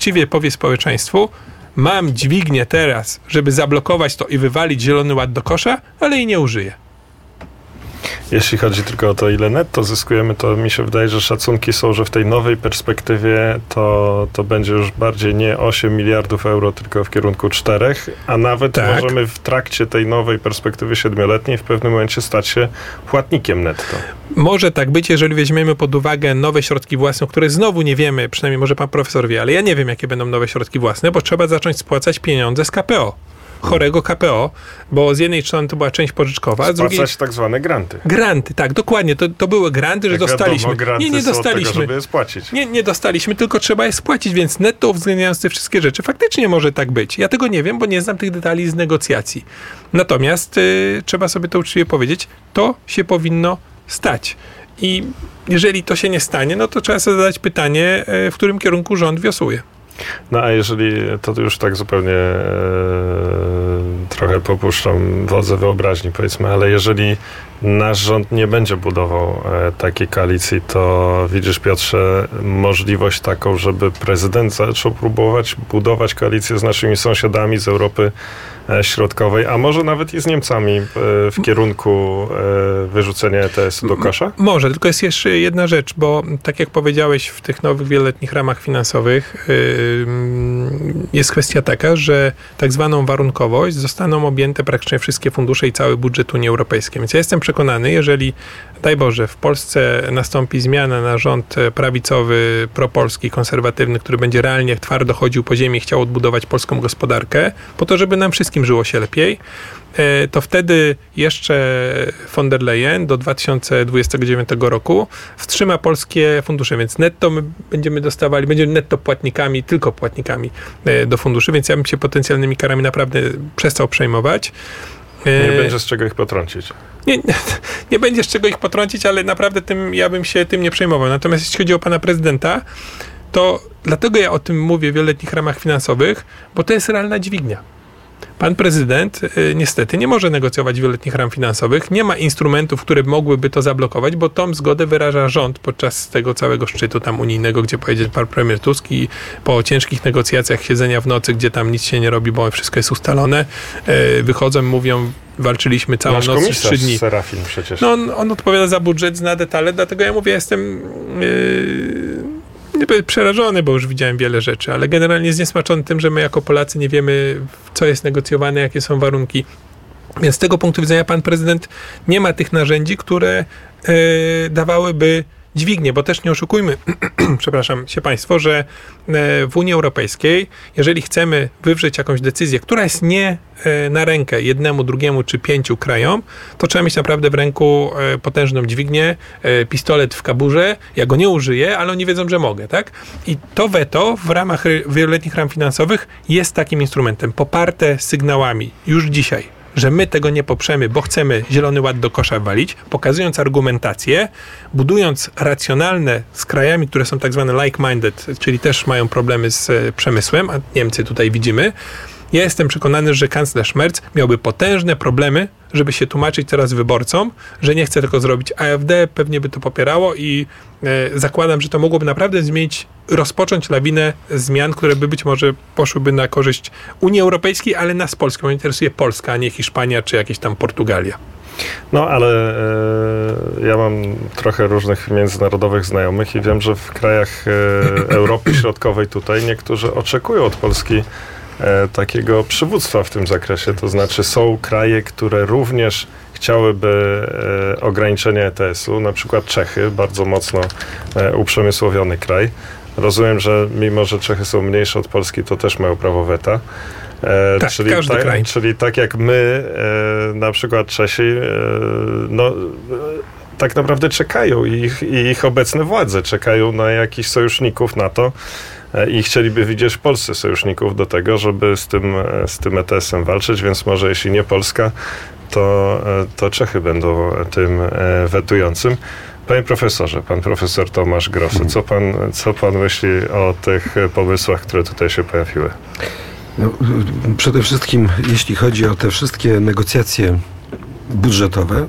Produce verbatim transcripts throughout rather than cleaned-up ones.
uczciwie powie społeczeństwu, mam dźwignię teraz, żeby zablokować to i wywalić Zielony Ład do kosza, ale jej nie użyję. Jeśli chodzi tylko o to, ile netto zyskujemy, to mi się wydaje, że szacunki są, że w tej nowej perspektywie to, to będzie już bardziej nie osiem miliardów euro, tylko w kierunku czterech, a nawet tak. możemy w trakcie tej nowej perspektywy siedmioletniej w pewnym momencie stać się płatnikiem netto. Może tak być, jeżeli weźmiemy pod uwagę nowe środki własne, które znowu nie wiemy, przynajmniej może pan profesor wie, ale ja nie wiem, jakie będą nowe środki własne, bo trzeba zacząć spłacać pieniądze z K P O. Chorego K P O, bo z jednej strony to była część pożyczkowa, a z drugiej... Spłacać tak zwane granty. Granty, tak, dokładnie. To, to były granty, że Jak dostaliśmy. Wiadomo, granty nie, nie dostaliśmy. Są od tego, żeby je spłacić. Nie, nie dostaliśmy, tylko trzeba je spłacić, więc netto uwzględniając te wszystkie rzeczy, faktycznie może tak być. Ja tego nie wiem, bo nie znam tych detali z negocjacji. Natomiast y, trzeba sobie to uczciwie powiedzieć, to się powinno stać. I jeżeli to się nie stanie, no to trzeba sobie zadać pytanie, y, w którym kierunku rząd wiosłuje. No a jeżeli, to już tak zupełnie e, trochę popuszczam wodze wyobraźni, powiedzmy, ale jeżeli nasz rząd nie będzie budował e, takiej koalicji, to widzisz, Piotrze, możliwość taką, żeby prezydent zaczął próbować budować koalicję z naszymi sąsiadami z Europy e, Środkowej, a może nawet i z Niemcami e, w kierunku e, wyrzucenia E T S-u do kosza? Może, tylko jest jeszcze jedna rzecz, bo tak jak powiedziałeś, w tych nowych wieloletnich ramach finansowych yy, jest kwestia taka, że tak zwaną warunkowość zostaną objęte praktycznie wszystkie fundusze i cały budżet Unii Europejskiej. Więc ja jestem przekonany, jeżeli, daj Boże, w Polsce nastąpi zmiana na rząd prawicowy, propolski, konserwatywny, który będzie realnie twardo chodził po ziemi i chciał odbudować polską gospodarkę, po to, żeby nam wszystkim żyło się lepiej, to wtedy jeszcze von der Leyen do dwa tysiące dwudziestego dziewiątego roku wstrzyma polskie fundusze, więc netto my będziemy dostawali, będziemy netto płatnikami, tylko płatnikami do funduszy, więc ja bym się potencjalnymi karami naprawdę przestał przejmować. Nie będzie z czego ich potrącić. Nie, nie, nie będzie z czego ich potrącić, ale naprawdę tym, ja bym się tym nie przejmował. Natomiast jeśli chodzi o pana prezydenta, to dlatego ja o tym mówię w wieloletnich ramach finansowych, bo to jest realna dźwignia. Pan prezydent y, niestety nie może negocjować wieloletnich ram finansowych, nie ma instrumentów, które mogłyby to zablokować, bo tą zgodę wyraża rząd podczas tego całego szczytu tam unijnego, gdzie pojedzie pan premier Tusk i po ciężkich negocjacjach siedzenia w nocy, gdzie tam nic się nie robi, bo wszystko jest ustalone, y, wychodzą, mówią, walczyliśmy całą Nasz noc i trzy dni. Serafin przecież. No on, on odpowiada za budżet, zna detale, dlatego ja mówię, jestem yy, przerażony, bo już widziałem wiele rzeczy, ale generalnie zniesmaczony tym, że my jako Polacy nie wiemy, co jest negocjowane, jakie są warunki. Więc z tego punktu widzenia pan prezydent nie ma tych narzędzi, które yy, dawałyby dźwignię, bo też nie oszukujmy, przepraszam się państwo, że w Unii Europejskiej, jeżeli chcemy wywrzeć jakąś decyzję, która jest nie na rękę jednemu, drugiemu czy pięciu krajom, to trzeba mieć naprawdę w ręku potężną dźwignię, pistolet w kaburze. Ja go nie użyję, ale oni wiedzą, że mogę, tak? I to weto w ramach wieloletnich ram finansowych jest takim instrumentem, poparte sygnałami już dzisiaj, że my tego nie poprzemy, bo chcemy Zielony Ład do kosza walić, pokazując argumentację, budując racjonalne z krajami, które są tak zwane like-minded, czyli też mają problemy z przemysłem, a Niemcy tutaj widzimy. Ja jestem przekonany, że kanclerz Merz miałby potężne problemy, żeby się tłumaczyć teraz wyborcom, że nie chce tego zrobić. A F D pewnie by to popierało i e, zakładam, że to mogłoby naprawdę zmienić, rozpocząć lawinę zmian, które by być może poszłyby na korzyść Unii Europejskiej, ale nas Polską. Mnie interesuje Polska, a nie Hiszpania czy jakieś tam Portugalia. No, ale e, ja mam trochę różnych międzynarodowych znajomych i wiem, że w krajach e, Europy Środkowej tutaj niektórzy oczekują od Polski e, takiego przywództwa w tym zakresie. To znaczy są kraje, które również chciałyby e, ograniczenia E T S-u, na przykład Czechy, bardzo mocno e, uprzemysłowiony kraj. Rozumiem, że mimo, że Czechy są mniejsze od Polski, to też mają prawo weta. E, tak, czyli, każdy ta, kraj. czyli tak jak my, e, na przykład Czesi, e, no, e, tak naprawdę czekają i ich, i ich obecne władze czekają na jakichś sojuszników NATO e, i chcieliby widzieć w Polsce sojuszników do tego, żeby z tym, z tym E T S-em walczyć, więc może jeśli nie Polska, to, e, to Czechy będą tym e, wetującym. Panie profesorze, pan profesor Tomasz Grosu, co pan, co pan myśli o tych pomysłach, które tutaj się pojawiły? No, przede wszystkim, jeśli chodzi o te wszystkie negocjacje budżetowe,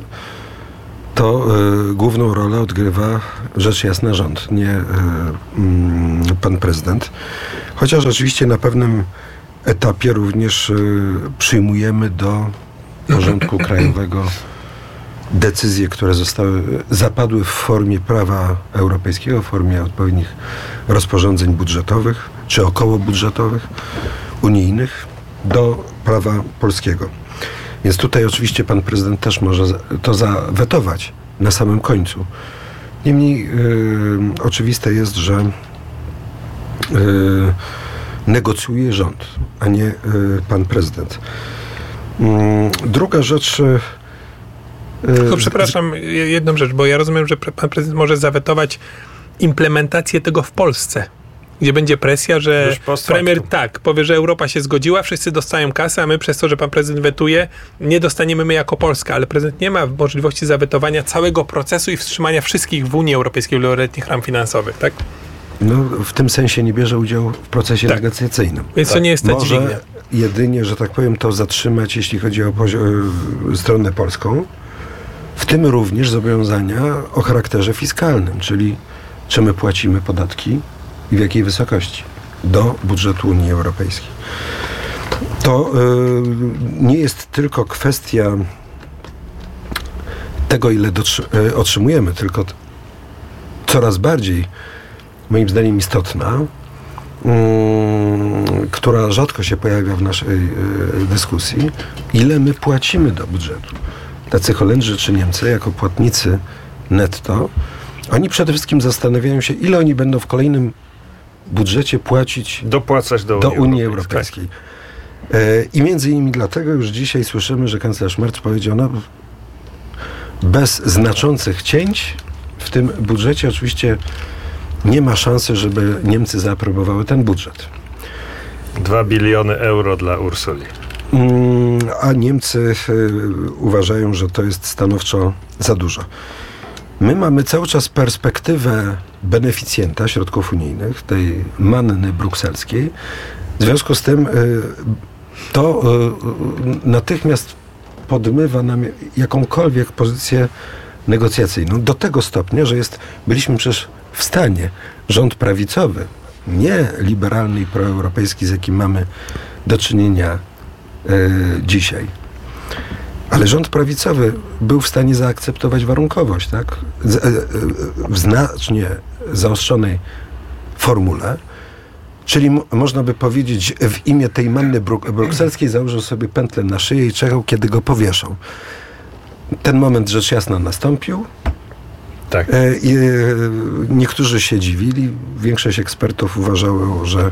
to y, główną rolę odgrywa rzecz jasna rząd, nie y, y, pan prezydent. Chociaż oczywiście na pewnym etapie również przyjmujemy do porządku krajowego decyzje, które zostały, zapadły w formie prawa europejskiego, w formie odpowiednich rozporządzeń budżetowych czy okołobudżetowych, unijnych, do prawa polskiego. Więc tutaj oczywiście pan prezydent też może to zawetować na samym końcu. Niemniej yy, oczywiste jest, że yy, negocjuje rząd, a nie yy, pan prezydent. Yy, druga rzecz... Yy, Tylko przepraszam, jedną rzecz, bo ja rozumiem, że pan prezydent może zawetować implementację tego w Polsce, gdzie będzie presja, że premier tak, powie, że Europa się zgodziła, wszyscy dostają kasę, a my przez to, że pan prezydent wetuje, nie dostaniemy my jako Polska, ale prezydent nie ma możliwości zawetowania całego procesu i wstrzymania wszystkich w Unii Europejskiej wieloletnich ram finansowych, tak? No, w tym sensie nie bierze udziału w procesie tak. negocjacyjnym. Więc to nie jest ta Może dźwignia. jedynie, że tak powiem, to zatrzymać, jeśli chodzi o poziom, stronę polską, w tym również zobowiązania o charakterze fiskalnym, czyli czy my płacimy podatki i w jakiej wysokości do budżetu Unii Europejskiej. To y, nie jest tylko kwestia tego, ile dotrzy- y, otrzymujemy, tylko t- coraz bardziej, moim zdaniem, istotna, y, która rzadko się pojawia w naszej y, dyskusji, ile my płacimy do budżetu. Tacy Holendrzy czy Niemcy, jako płatnicy netto, oni przede wszystkim zastanawiają się, ile oni będą w kolejnym budżecie płacić dopłacać do, do Unii, Unii Europejskiej. Europejskiej. E, I między innymi dlatego już dzisiaj słyszymy, że kanclerz Merz powiedział, no bez znaczących cięć w tym budżecie oczywiście nie ma szansy, żeby Niemcy zaaprobowały ten budżet. Dwa biliony euro dla Ursuli. Mm, a Niemcy y, uważają, że to jest stanowczo za dużo. My mamy cały czas perspektywę beneficjenta środków unijnych, tej manny brukselskiej. W związku z tym y, to y, natychmiast podmywa nam jakąkolwiek pozycję negocjacyjną. Do tego stopnia, że jest, byliśmy przecież w stanie, rząd prawicowy, nie liberalny i proeuropejski, z jakim mamy do czynienia y, dzisiaj, ale rząd prawicowy był w stanie zaakceptować warunkowość, tak? Z, e, w znacznie zaostrzonej formule, czyli m- można by powiedzieć, w imię tej manny bruk- brukselskiej założył sobie pętlę na szyję i czekał, kiedy go powieszą. Ten moment rzecz jasna nastąpił. Tak. E, i, e, niektórzy się dziwili, większość ekspertów uważało, że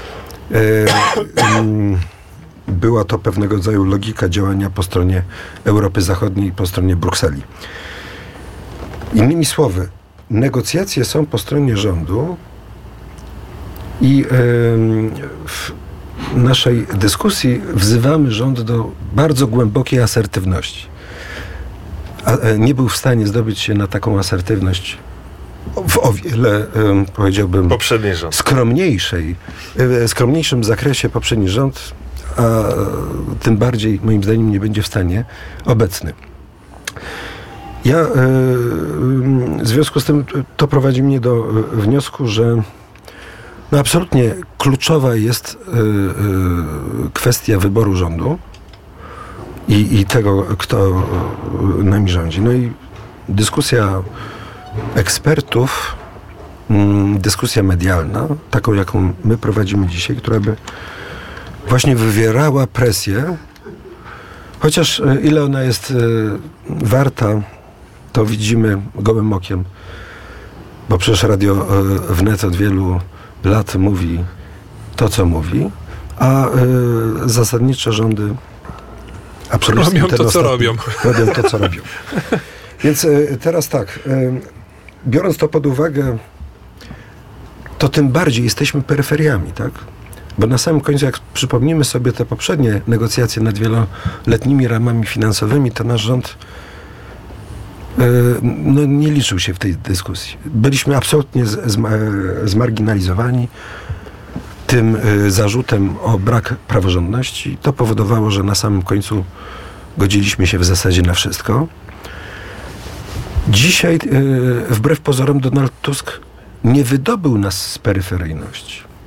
e, m, była to pewnego rodzaju logika działania po stronie Europy Zachodniej i po stronie Brukseli. Innymi słowy, negocjacje są po stronie rządu i yy, w naszej dyskusji wzywamy rząd do bardzo głębokiej asertywności. A, e, nie był w stanie zdobyć się na taką asertywność w o wiele, yy, powiedziałbym, poprzedni rząd. skromniejszej, yy, skromniejszym zakresie poprzedni rząd, a tym bardziej, moim zdaniem, nie będzie w stanie obecny. Ja yy, w związku z tym to prowadzi mnie do wniosku, że no absolutnie kluczowa jest yy, yy, kwestia wyboru rządu i, i tego, kto nami rządzi. No i dyskusja ekspertów, yy, dyskusja medialna, taką jaką my prowadzimy dzisiaj, która by właśnie wywierała presję, chociaż ile ona jest warta, to widzimy gołym okiem, bo przecież Radio Wnet od wielu lat mówi to, co mówi, a zasadnicze rządy robią to, co robią. Robią to, co robią. Więc teraz tak, biorąc to pod uwagę, to tym bardziej jesteśmy peryferiami, tak? Bo na samym końcu, jak przypomnimy sobie te poprzednie negocjacje nad wieloletnimi ramami finansowymi, to nasz rząd yy, no, nie liczył się w tej dyskusji. Byliśmy absolutnie z, z, zmarginalizowani tym yy, zarzutem o brak praworządności. To powodowało, że na samym końcu godziliśmy się w zasadzie na wszystko. Dzisiaj, yy, wbrew pozorom, Donald Tusk nie wydobył nas z peryferyjności.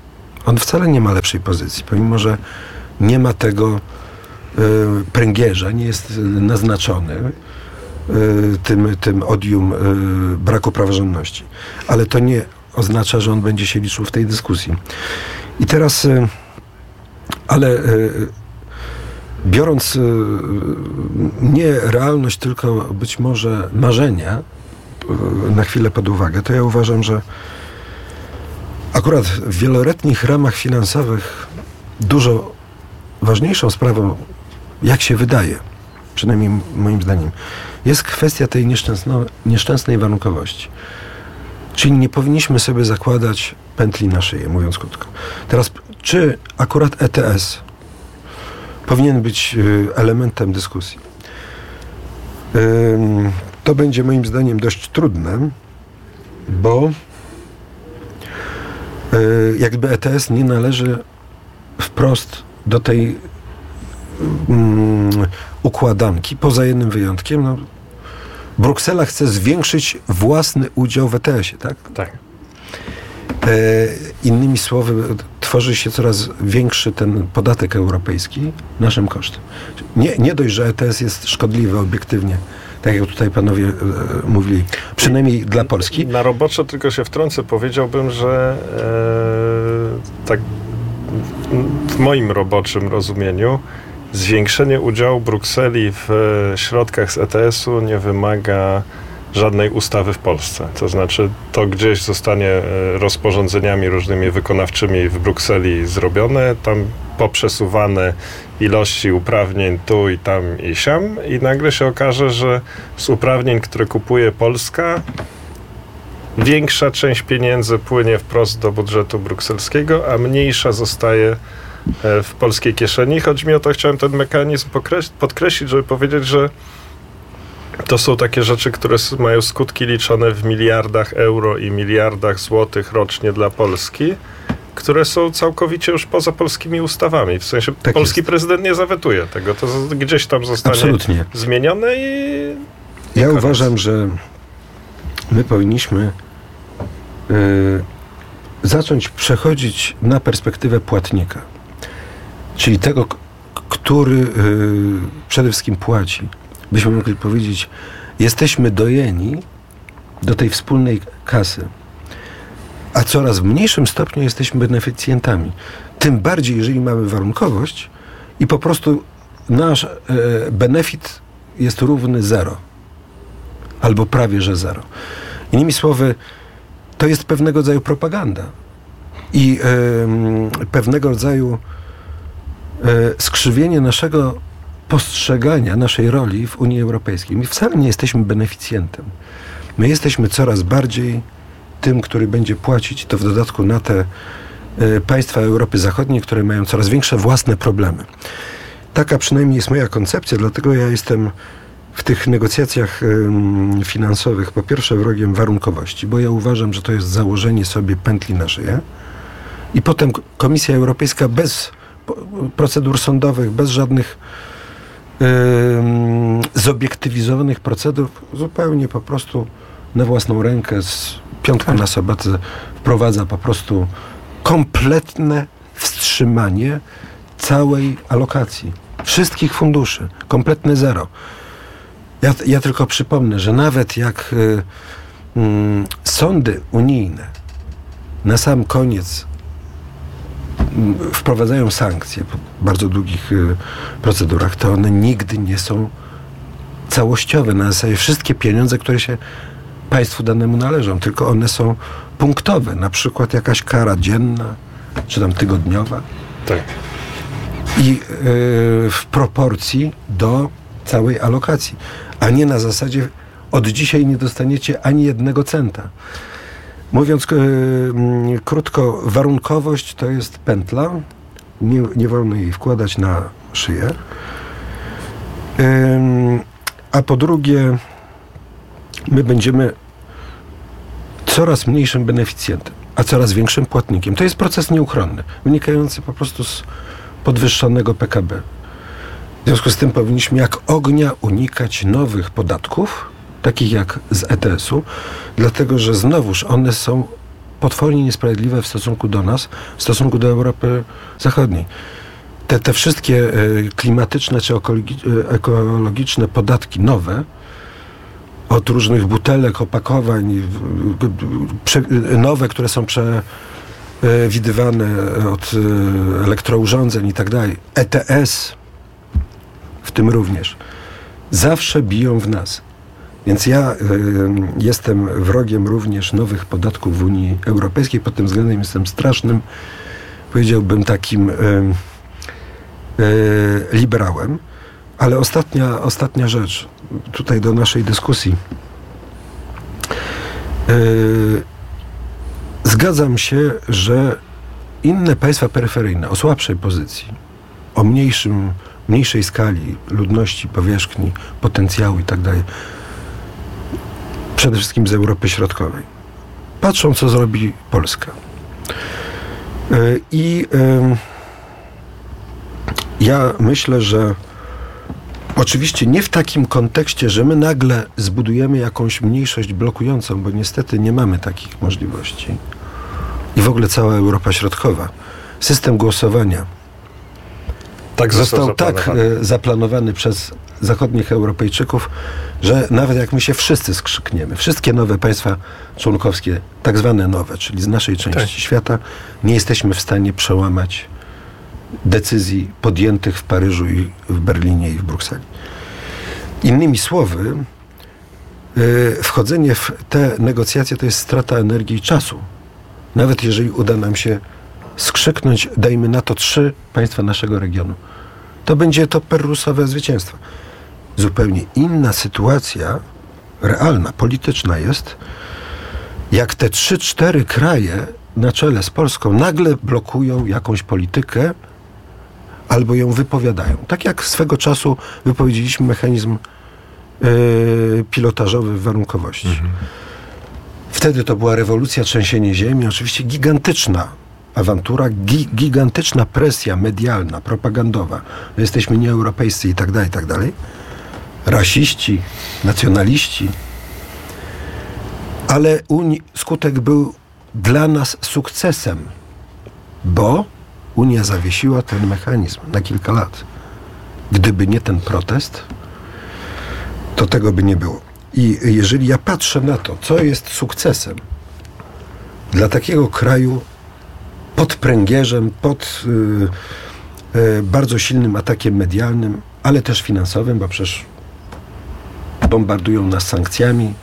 On wcale nie ma lepszej pozycji, pomimo że nie ma tego y, pręgierza, nie jest naznaczony y, tym, tym odium y, braku praworządności. Ale to nie oznacza, że on będzie się liczył w tej dyskusji. I teraz, y, ale y, biorąc y, nie realność, tylko być może marzenia y, na chwilę pod uwagę, to ja uważam, że akurat w wieloletnich ramach finansowych dużo ważniejszą sprawą, jak się wydaje, przynajmniej moim zdaniem, jest kwestia tej nieszczęsno, nieszczęsnej warunkowości. Czyli nie powinniśmy sobie zakładać pętli na szyję, mówiąc krótko. Teraz, czy akurat E T S powinien być elementem dyskusji? To będzie moim zdaniem dość trudne, bo jakby E T S nie należy wprost do tej um, układanki, poza jednym wyjątkiem. No, Bruksela chce zwiększyć własny udział w E T S-ie, tak? Tak. E, innymi słowy, tworzy się coraz większy ten podatek europejski naszym kosztem. Nie, nie dość, że E T S jest szkodliwy obiektywnie, tak jak tutaj panowie e, mówili, przynajmniej dla Polski. Na roboczo tylko się wtrącę, powiedziałbym, że e, tak w moim roboczym rozumieniu zwiększenie udziału Brukseli w środkach z E T S-u nie wymaga żadnej ustawy w Polsce. To znaczy to gdzieś zostanie rozporządzeniami różnymi wykonawczymi w Brukseli zrobione, tam poprzesuwane ilości uprawnień tu i tam i siam i nagle się okaże, że z uprawnień, które kupuje Polska, większa część pieniędzy płynie wprost do budżetu brukselskiego, a mniejsza zostaje w polskiej kieszeni. Chodzi mi o to, chciałem ten mechanizm podkreślić, żeby powiedzieć, że to są takie rzeczy, które mają skutki liczone w miliardach euro i miliardach złotych rocznie dla Polski, które są całkowicie już poza polskimi ustawami. W sensie tak polski jest. Prezydent nie zawetuje tego. To gdzieś tam zostanie Absolutnie. zmienione i... Ja koniec. uważam, że my powinniśmy yy, zacząć przechodzić na perspektywę płatnika. Czyli tego, k- który yy, przede wszystkim płaci. Byśmy mogli powiedzieć, jesteśmy dojeni do tej wspólnej kasy, a coraz w mniejszym stopniu jesteśmy beneficjentami. Tym bardziej, jeżeli mamy warunkowość i po prostu nasz e, benefit jest równy zero. Albo prawie, że zero. Innymi słowy, to jest pewnego rodzaju propaganda i e, pewnego rodzaju e, skrzywienie naszego postrzegania naszej roli w Unii Europejskiej. My wcale nie jesteśmy beneficjentem. My jesteśmy coraz bardziej tym, który będzie płacić, to w dodatku na te y, państwa Europy Zachodniej, które mają coraz większe własne problemy. Taka przynajmniej jest moja koncepcja, dlatego ja jestem w tych negocjacjach y, finansowych po pierwsze wrogiem warunkowości, bo ja uważam, że to jest założenie sobie pętli na szyję i potem Komisja Europejska bez procedur sądowych, bez żadnych zobiektywizowanych procedur, zupełnie po prostu na własną rękę z piątką na sobotę wprowadza po prostu kompletne wstrzymanie całej alokacji. Wszystkich funduszy. Kompletne zero. Ja, ja tylko przypomnę, że nawet jak y, y, sądy unijne na sam koniec wprowadzają sankcje po bardzo długich y, procedurach, to one nigdy nie są całościowe. Na zasadzie wszystkie pieniądze, które się państwu danemu należą, tylko one są punktowe. Na przykład jakaś kara dzienna, czy tam tygodniowa. Tak. I y, w proporcji do całej alokacji. A nie na zasadzie od dzisiaj nie dostaniecie ani jednego centa. Mówiąc yy, krótko, warunkowość to jest pętla. Nie, nie wolno jej wkładać na szyję. Yy, a po drugie, my będziemy coraz mniejszym beneficjentem, a coraz większym płatnikiem. To jest proces nieuchronny, wynikający po prostu z podwyższonego P K B. W związku z tym powinniśmy jak ognia unikać nowych podatków, takich jak z E T S-u, dlatego że znowuż one są potwornie niesprawiedliwe w stosunku do nas, w stosunku do Europy Zachodniej. Te, te wszystkie klimatyczne czy ekologiczne podatki nowe, od różnych butelek, opakowań, nowe, które są przewidywane od elektrourządzeń i tak dalej, E T S w tym również, zawsze biją w nas. Więc ja y, jestem wrogiem również nowych podatków w Unii Europejskiej. Pod tym względem jestem strasznym, powiedziałbym, takim y, y, liberałem. Ale ostatnia, ostatnia rzecz, tutaj do naszej dyskusji. Y, zgadzam się, że inne państwa peryferyjne o słabszej pozycji, o mniejszym, mniejszej skali ludności, powierzchni, potencjału i tak dalej, przede wszystkim z Europy Środkowej, patrzą, co zrobi Polska. Yy, I yy, ja myślę, że oczywiście nie w takim kontekście, że my nagle zbudujemy jakąś mniejszość blokującą, bo niestety nie mamy takich możliwości. I w ogóle cała Europa Środkowa. System głosowania tak został, został tak zaplanowany. zaplanowany przez zachodnich Europejczyków, że nawet jak my się wszyscy skrzykniemy, wszystkie nowe państwa członkowskie, tak zwane nowe, czyli z naszej części tak. świata, nie jesteśmy w stanie przełamać decyzji podjętych w Paryżu i w Berlinie i w Brukseli. Innymi słowy, yy, wchodzenie w te negocjacje to jest strata energii i czasu. Nawet jeżeli uda nam się skrzyknąć, dajmy na to trzy państwa naszego regionu, to będzie to perrusowe zwycięstwo. Zupełnie inna sytuacja, realna, polityczna jest, jak te trzy, cztery kraje na czele z Polską nagle blokują jakąś politykę albo ją wypowiadają. Tak jak swego czasu wypowiedzieliśmy mechanizm yy, pilotażowy warunkowości. Mhm. Wtedy to była rewolucja, trzęsienie ziemi, oczywiście gigantyczna awantura, gi- gigantyczna presja medialna, propagandowa. Jesteśmy nieeuropejscy i tak dalej, i tak dalej. Rasiści, nacjonaliści. Ale Unii, skutek był dla nas sukcesem, bo Unia zawiesiła ten mechanizm na kilka lat. Gdyby nie ten protest, to tego by nie było. I jeżeli ja patrzę na to, co jest sukcesem dla takiego kraju pod pręgierzem, pod y, y, bardzo silnym atakiem medialnym, ale też finansowym, bo przecież bombardują nas sankcjami,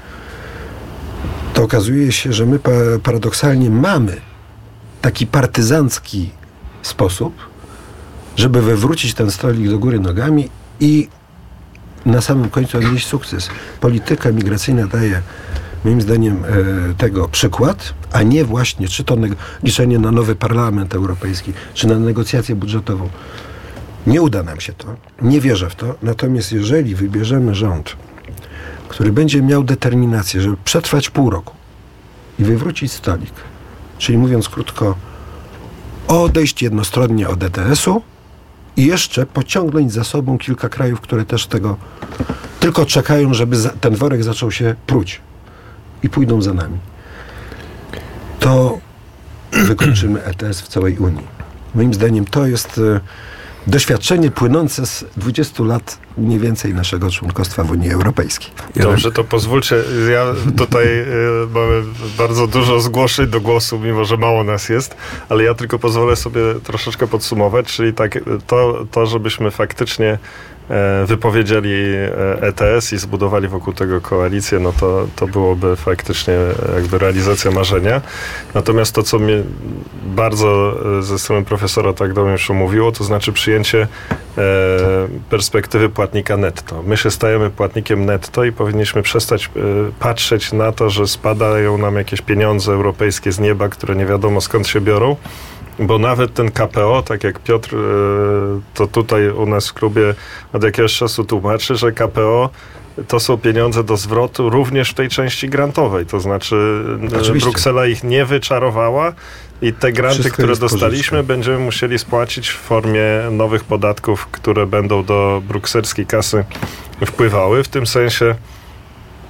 to okazuje się, że my pa- paradoksalnie mamy taki partyzancki sposób, żeby wywrócić ten stolik do góry nogami i na samym końcu odnieść sukces. Polityka migracyjna daje, moim zdaniem, e, tego przykład, a nie właśnie, czy to neg- liczenie na nowy Parlament Europejski, czy na negocjację budżetową. Nie uda nam się to. Nie wierzę w to. Natomiast jeżeli wybierzemy rząd, który będzie miał determinację, żeby przetrwać pół roku i wywrócić stolik, czyli mówiąc krótko, odejść jednostronnie od E T S-u i jeszcze pociągnąć za sobą kilka krajów, które też tego tylko czekają, żeby za, ten worek zaczął się pruć i pójdą za nami, to wykończymy E T S w całej Unii. Moim zdaniem to jest e, doświadczenie płynące z dwudziestu lat mniej więcej naszego członkostwa w Unii Europejskiej. Dobrze, to pozwólcie, ja tutaj y, mamy bardzo dużo zgłoszeń do głosu, mimo że mało nas jest, ale ja tylko pozwolę sobie troszeczkę podsumować, czyli tak, to, to żebyśmy faktycznie e, wypowiedzieli E T S i zbudowali wokół tego koalicję, no to, to byłoby faktycznie jakby realizacja marzenia. Natomiast to, co mnie bardzo ze strony profesora tak do mnie już mówiło, to znaczy przyjęcie e, perspektywy płatnika netto. My się stajemy płatnikiem netto i powinniśmy przestać e, patrzeć na to, że spadają nam jakieś pieniądze europejskie z nieba, które nie wiadomo skąd się biorą, bo nawet ten K P O, tak jak Piotr e, to tutaj u nas w klubie od jakiegoś czasu tłumaczy, że K P O to są pieniądze do zwrotu również w tej części grantowej. To znaczy Oczywiście. Bruksela ich nie wyczarowała i te granty, Wszystko które dostaliśmy, pożyczka. Będziemy musieli spłacić w formie nowych podatków, które będą do brukselskiej kasy wpływały. W tym sensie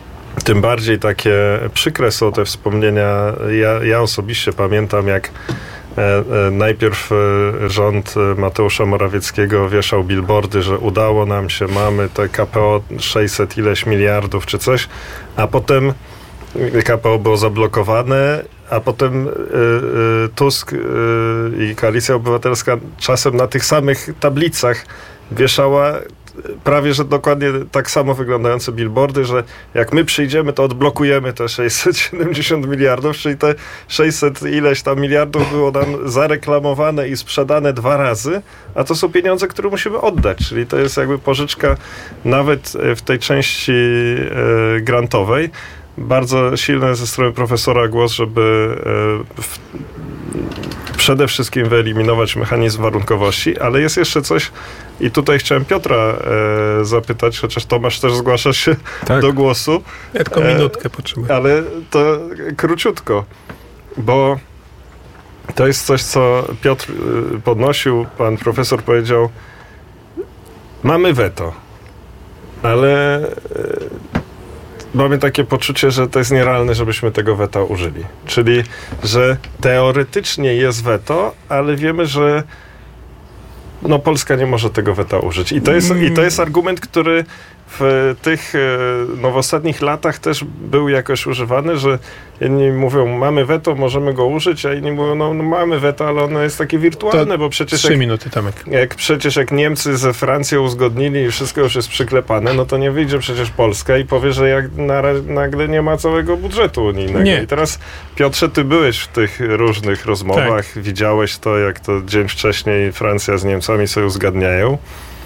tym bardziej takie przykre są te wspomnienia. Ja, ja osobiście pamiętam, jak e, e, najpierw e, rząd Mateusza Morawieckiego wieszał billboardy, że udało nam się, mamy te K P O sześćset ileś miliardów czy coś, a potem K P O było zablokowane, a potem y, y, Tusk y, i Koalicja Obywatelska czasem na tych samych tablicach wieszała prawie, że dokładnie tak samo wyglądające billboardy, że jak my przyjdziemy, to odblokujemy te sześćset siedemdziesiąt miliardów, czyli te sześćset ileś tam miliardów było nam zareklamowane i sprzedane dwa razy, a to są pieniądze, które musimy oddać, czyli to jest jakby pożyczka nawet w tej części y, grantowej. Bardzo silny ze strony profesora głos, żeby e, w, przede wszystkim wyeliminować mechanizm warunkowości, ale jest jeszcze coś i tutaj chciałem Piotra e, zapytać, chociaż Tomasz też zgłasza się tak do głosu. Ja tylko minutkę e, potrzebuję. Ale to króciutko, bo to jest coś, co Piotr podnosił, pan profesor powiedział, mamy weto, ale e, mamy takie poczucie, że to jest nierealne, żebyśmy tego weta użyli. Czyli, że teoretycznie jest weto, ale wiemy, że no Polska nie może tego weta użyć. I to jest, mm. i to jest argument, który w tych no, w ostatnich latach też był jakoś używany, że jedni mówią, mamy weto, możemy go użyć, a inni mówią, no, no mamy weto, ale ono jest takie wirtualne, to bo przecież trzy jak, minuty, Tomek. Jak przecież jak Niemcy ze Francją uzgodnili i wszystko już jest przyklepane, no to nie wyjdzie przecież Polska i powie, że jak na, nagle nie ma całego budżetu unijnego. Nie. I teraz, Piotrze, ty byłeś w tych różnych rozmowach, tak. Widziałeś to, jak to dzień wcześniej Francja z Niemcami sobie uzgadniają.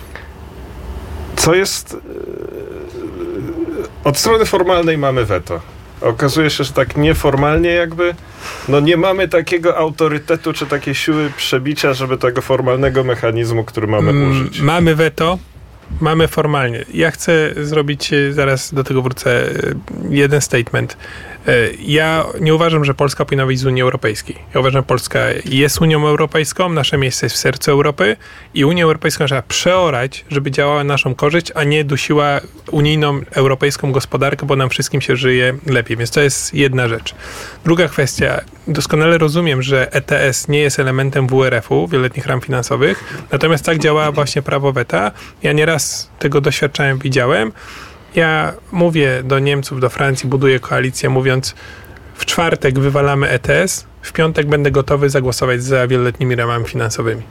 Co jest... Od strony formalnej mamy weto. Okazuje się, że tak nieformalnie jakby no nie mamy takiego autorytetu czy takiej siły przebicia, żeby tego formalnego mechanizmu, który mamy mm, użyć. Mamy weto, mamy formalnie. Ja chcę zrobić, zaraz do tego wrócę, jeden statement. Ja nie uważam, że Polska powinna wyjść z Unii Europejskiej. Ja uważam, że Polska jest Unią Europejską, nasze miejsce jest w sercu Europy i Unię Europejską trzeba przeorać, żeby działała na naszą korzyść, a nie dusiła unijną, europejską gospodarkę, bo nam wszystkim się żyje lepiej. Więc to jest jedna rzecz. Druga kwestia. Doskonale rozumiem, że E T S nie jest elementem W R F u, wieloletnich ram finansowych, natomiast tak działa właśnie prawo weta. Ja nieraz tego doświadczałem, widziałem. Ja mówię do Niemców, do Francji, buduję koalicję, mówiąc, w czwartek wywalamy E T S, w piątek będę gotowy zagłosować za wieloletnimi ramami finansowymi.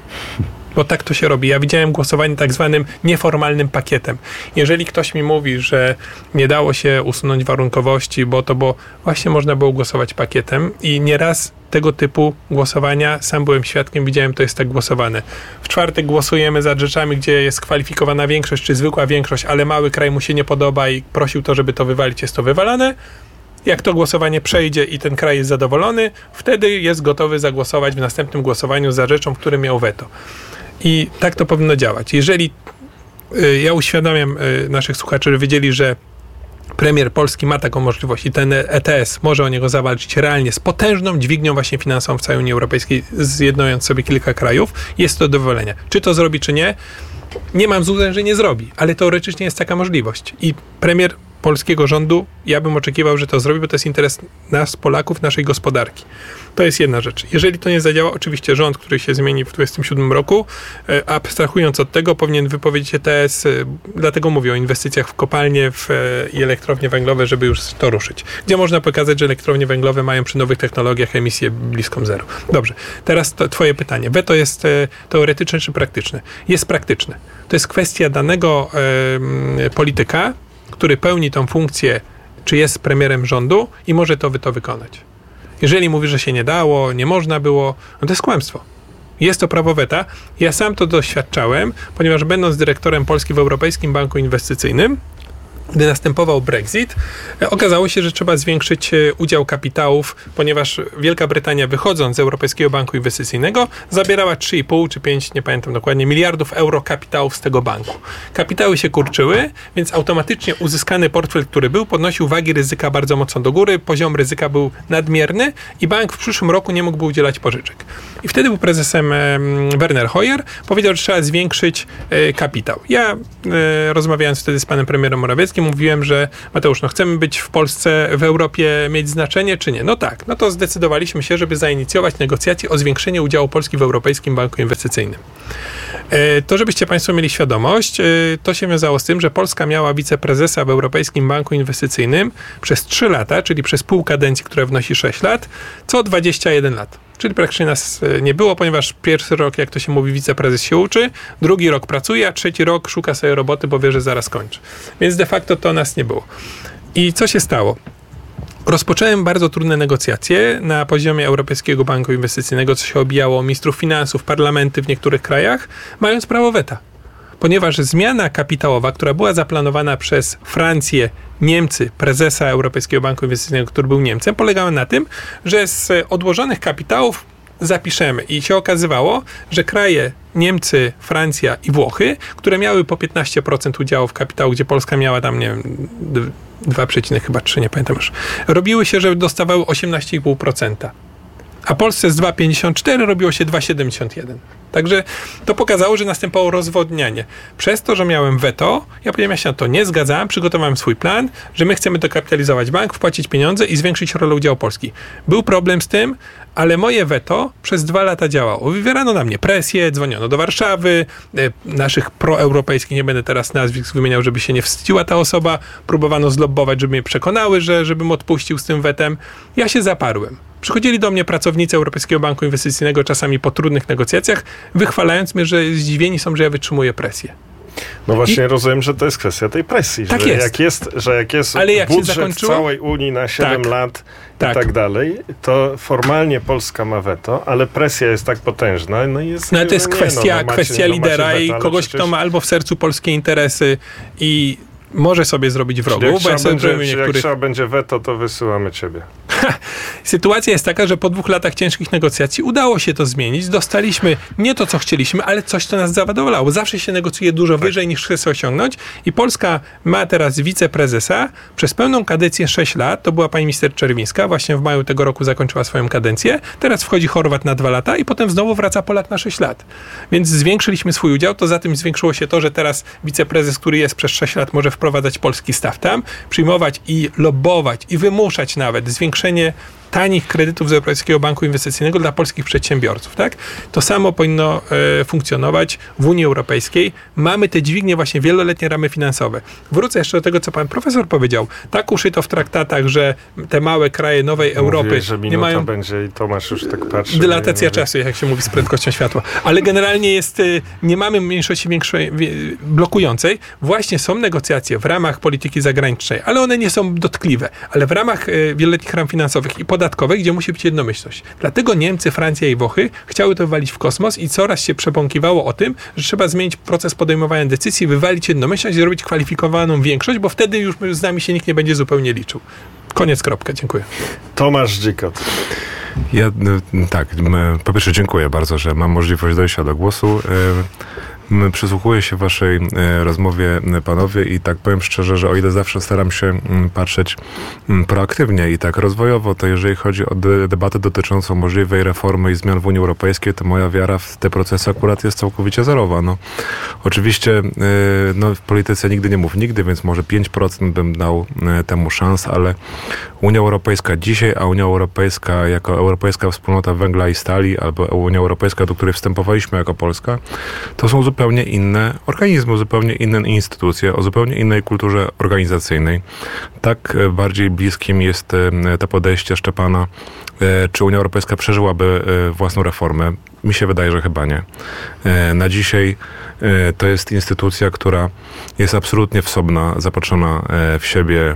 Bo tak to się robi. Ja widziałem głosowanie tak zwanym nieformalnym pakietem. Jeżeli ktoś mi mówi, że nie dało się usunąć warunkowości, bo to bo właśnie można było głosować pakietem i nieraz tego typu głosowania, sam byłem świadkiem, widziałem, to jest tak głosowane. W czwartek głosujemy za rzeczami, gdzie jest kwalifikowana większość, czy zwykła większość, ale mały kraj mu się nie podoba i prosił to, żeby to wywalić, jest to wywalane. Jak to głosowanie przejdzie i ten kraj jest zadowolony, wtedy jest gotowy zagłosować w następnym głosowaniu za rzeczą, w którym miał weto. I tak to powinno działać. Jeżeli y, ja uświadamiam y, naszych słuchaczy, że wiedzieli, że premier Polski ma taką możliwość i ten E T S może o niego zawalczyć realnie z potężną dźwignią właśnie finansową w całej Unii Europejskiej, zjednocząc sobie kilka krajów, jest to do wywalenia. Czy to zrobi, czy nie? Nie mam złudzeń, że nie zrobi, ale teoretycznie jest taka możliwość. I premier polskiego rządu, ja bym oczekiwał, że to zrobi, bo to jest interes nas, Polaków, naszej gospodarki. To jest jedna rzecz. Jeżeli to nie zadziała, oczywiście rząd, który się zmieni w dwudziestym siódmym roku, abstrahując od tego, powinien wypowiedzieć E T S, dlatego mówię o inwestycjach w kopalnie w, i elektrownie węglowe, żeby już to ruszyć. Gdzie można pokazać, że elektrownie węglowe mają przy nowych technologiach emisję bliską zeru. Dobrze, teraz to twoje pytanie. Weto jest teoretyczne czy praktyczne? Jest praktyczne. To jest kwestia danego e, polityka, który pełni tą funkcję, czy jest premierem rządu i może to, to wykonać. Jeżeli mówi, że się nie dało, nie można było, no to jest kłamstwo. Jest to prawo weta. Ja sam to doświadczałem, ponieważ będąc dyrektorem Polski w Europejskim Banku Inwestycyjnym, gdy następował Brexit, okazało się, że trzeba zwiększyć udział kapitałów, ponieważ Wielka Brytania, wychodząc z Europejskiego Banku Inwestycyjnego, zabierała trzy i pół czy pięć, nie pamiętam dokładnie, miliardów euro kapitałów z tego banku. Kapitały się kurczyły, więc automatycznie uzyskany portfel, który był, podnosił wagi ryzyka bardzo mocno do góry, poziom ryzyka był nadmierny i bank w przyszłym roku nie mógł udzielać pożyczek. I wtedy był prezesem e, Werner Hoyer, powiedział, że trzeba zwiększyć e, kapitał. Ja e, rozmawiając wtedy z panem premierem Morawieckim, wielokrotnie mówiłem, że Mateusz, no chcemy być w Polsce, w Europie mieć znaczenie, czy nie? No tak, no to zdecydowaliśmy się, żeby zainicjować negocjacje o zwiększenie udziału Polski w Europejskim Banku Inwestycyjnym. To, żebyście Państwo mieli świadomość, to się wiązało z tym, że Polska miała wiceprezesa w Europejskim Banku Inwestycyjnym przez trzy lata, czyli przez pół kadencji, która wynosi sześć lat, co dwadzieścia jeden lat. Czyli praktycznie nas nie było, ponieważ pierwszy rok, jak to się mówi, wiceprezes się uczy, drugi rok pracuje, a trzeci rok szuka sobie roboty, bo wie, że zaraz kończy. Więc de facto to nas nie było. I co się stało? Rozpocząłem bardzo trudne negocjacje na poziomie Europejskiego Banku Inwestycyjnego, co się obijało o ministrów finansów, parlamenty w niektórych krajach, mając prawo weta. Ponieważ zmiana kapitałowa, która była zaplanowana przez Francję, Niemcy, prezesa Europejskiego Banku Inwestycyjnego, który był Niemcem, polegała na tym, że z odłożonych kapitałów zapiszemy. I się okazywało, że kraje Niemcy, Francja i Włochy, które miały po piętnaście procent udziałów kapitału, gdzie Polska miała tam, nie wiem, dwa przecinek chyba trzy, nie pamiętam już, robiły się, że dostawały osiemnaście i pół procent. A Polsce z dwa przecinek pięćdziesiąt cztery robiło się dwa przecinek siedemdziesiąt jeden. Także to pokazało, że następowało rozwodnianie. Przez to, że miałem weto, ja powiedziałem, ja się na to nie zgadzałem, przygotowałem swój plan, że my chcemy dokapitalizować bank, wpłacić pieniądze i zwiększyć rolę udziału Polski. Był problem z tym, ale moje weto przez dwa lata działało. Wywierano na mnie presję, dzwoniono do Warszawy, naszych proeuropejskich, nie będę teraz nazwisk wymieniał, żeby się nie wstydziła ta osoba, próbowano zlobbować, żeby mnie przekonały, że żebym odpuścił z tym wetem. Ja się zaparłem. Przychodzili do mnie pracownicy Europejskiego Banku Inwestycyjnego czasami po trudnych negocjacjach, wychwalając mnie, że zdziwieni są, że ja wytrzymuję presję. No właśnie, I... rozumiem, że to jest kwestia tej presji, tak że, jest. Jak jest, że jak jest Ale jak budżet się zakończyło? całej Unii na siedem tak. lat tak. i tak dalej, to formalnie Polska ma weto, ale presja jest tak potężna. No, jest, no ale to jest nie, kwestia, no, no macie, kwestia no lidera weto, i kogoś, przecież... kto ma albo w sercu polskie interesy i może sobie zrobić wrogów. Czyli jak, bo ja trzeba, będzie, niektórych... jak trzeba będzie weto, to wysyłamy ciebie. Sytuacja jest taka, że po dwóch latach ciężkich negocjacji udało się to zmienić. Dostaliśmy nie to, co chcieliśmy, ale coś, co nas zadowalało. Zawsze się negocjuje dużo tak. wyżej niż chce osiągnąć i Polska ma teraz wiceprezesa przez pełną kadencję sześć lat. To była pani minister Czerwińska. Właśnie w maju tego roku zakończyła swoją kadencję. Teraz wchodzi Chorwat na dwa lata i potem znowu wraca Polak na sześć lat. Więc zwiększyliśmy swój udział. To za tym zwiększyło się to, że teraz wiceprezes, który jest przez sześć lat, może wprowadzać polski staw tam, przyjmować i lobbować i wymuszać nawet zwiększenie tanich kredytów z Europejskiego Banku Inwestycyjnego dla polskich przedsiębiorców, tak? To samo powinno e, funkcjonować w Unii Europejskiej. Mamy te dźwignie, właśnie wieloletnie ramy finansowe. Wrócę jeszcze do tego, co pan profesor powiedział. Tak uszyto w traktatach, że te małe kraje nowej Europy Mówiłeś, że nie mają... będzie i Tomasz już tak patrzy. Dylatacja czasu, jak się mówi, z prędkością światła. Ale generalnie jest, nie mamy mniejszości większej, blokującej. Właśnie są negocjacje w ramach polityki zagranicznej, ale one nie są dotkliwe. Ale w ramach wieloletnich ram finansowych i podatkowych, gdzie musi być jednomyślność. Dlatego Niemcy, Francja i Włochy chciały to wywalić w kosmos i coraz się przebąkiwało o tym, że trzeba zmienić proces podejmowania decyzji, wywalić jednomyślność i zrobić kwalifikowaną większość, bo wtedy już z nami się nikt nie będzie zupełnie liczył. Koniec, kropka. Dziękuję. Tomasz Dzikot. Ja tak, po pierwsze dziękuję bardzo, że mam możliwość dojścia do głosu. Przysłuchuję się waszej e, rozmowie, panowie, i tak powiem szczerze, że o ile zawsze staram się m, patrzeć m, proaktywnie i tak rozwojowo, to jeżeli chodzi o de- debatę dotyczącą możliwej reformy i zmian w Unii Europejskiej, to moja wiara w te procesy akurat jest całkowicie zerowa. No, oczywiście e, no, w polityce nigdy nie mów nigdy, więc może pięć procent bym dał e, temu szans, ale Unia Europejska dzisiaj, a Unia Europejska jako Europejska Wspólnota Węgla i Stali, albo Unia Europejska, do której wstępowaliśmy jako Polska, to są zupełnie inne organizmy, zupełnie inne instytucje, o zupełnie innej kulturze organizacyjnej. Tak bardziej bliskim jest to podejście Szczepana, czy Unia Europejska przeżyłaby własną reformę. Mi się wydaje, że chyba nie. Na dzisiaj to jest instytucja, która jest absolutnie wsobna, zapatrzona w siebie.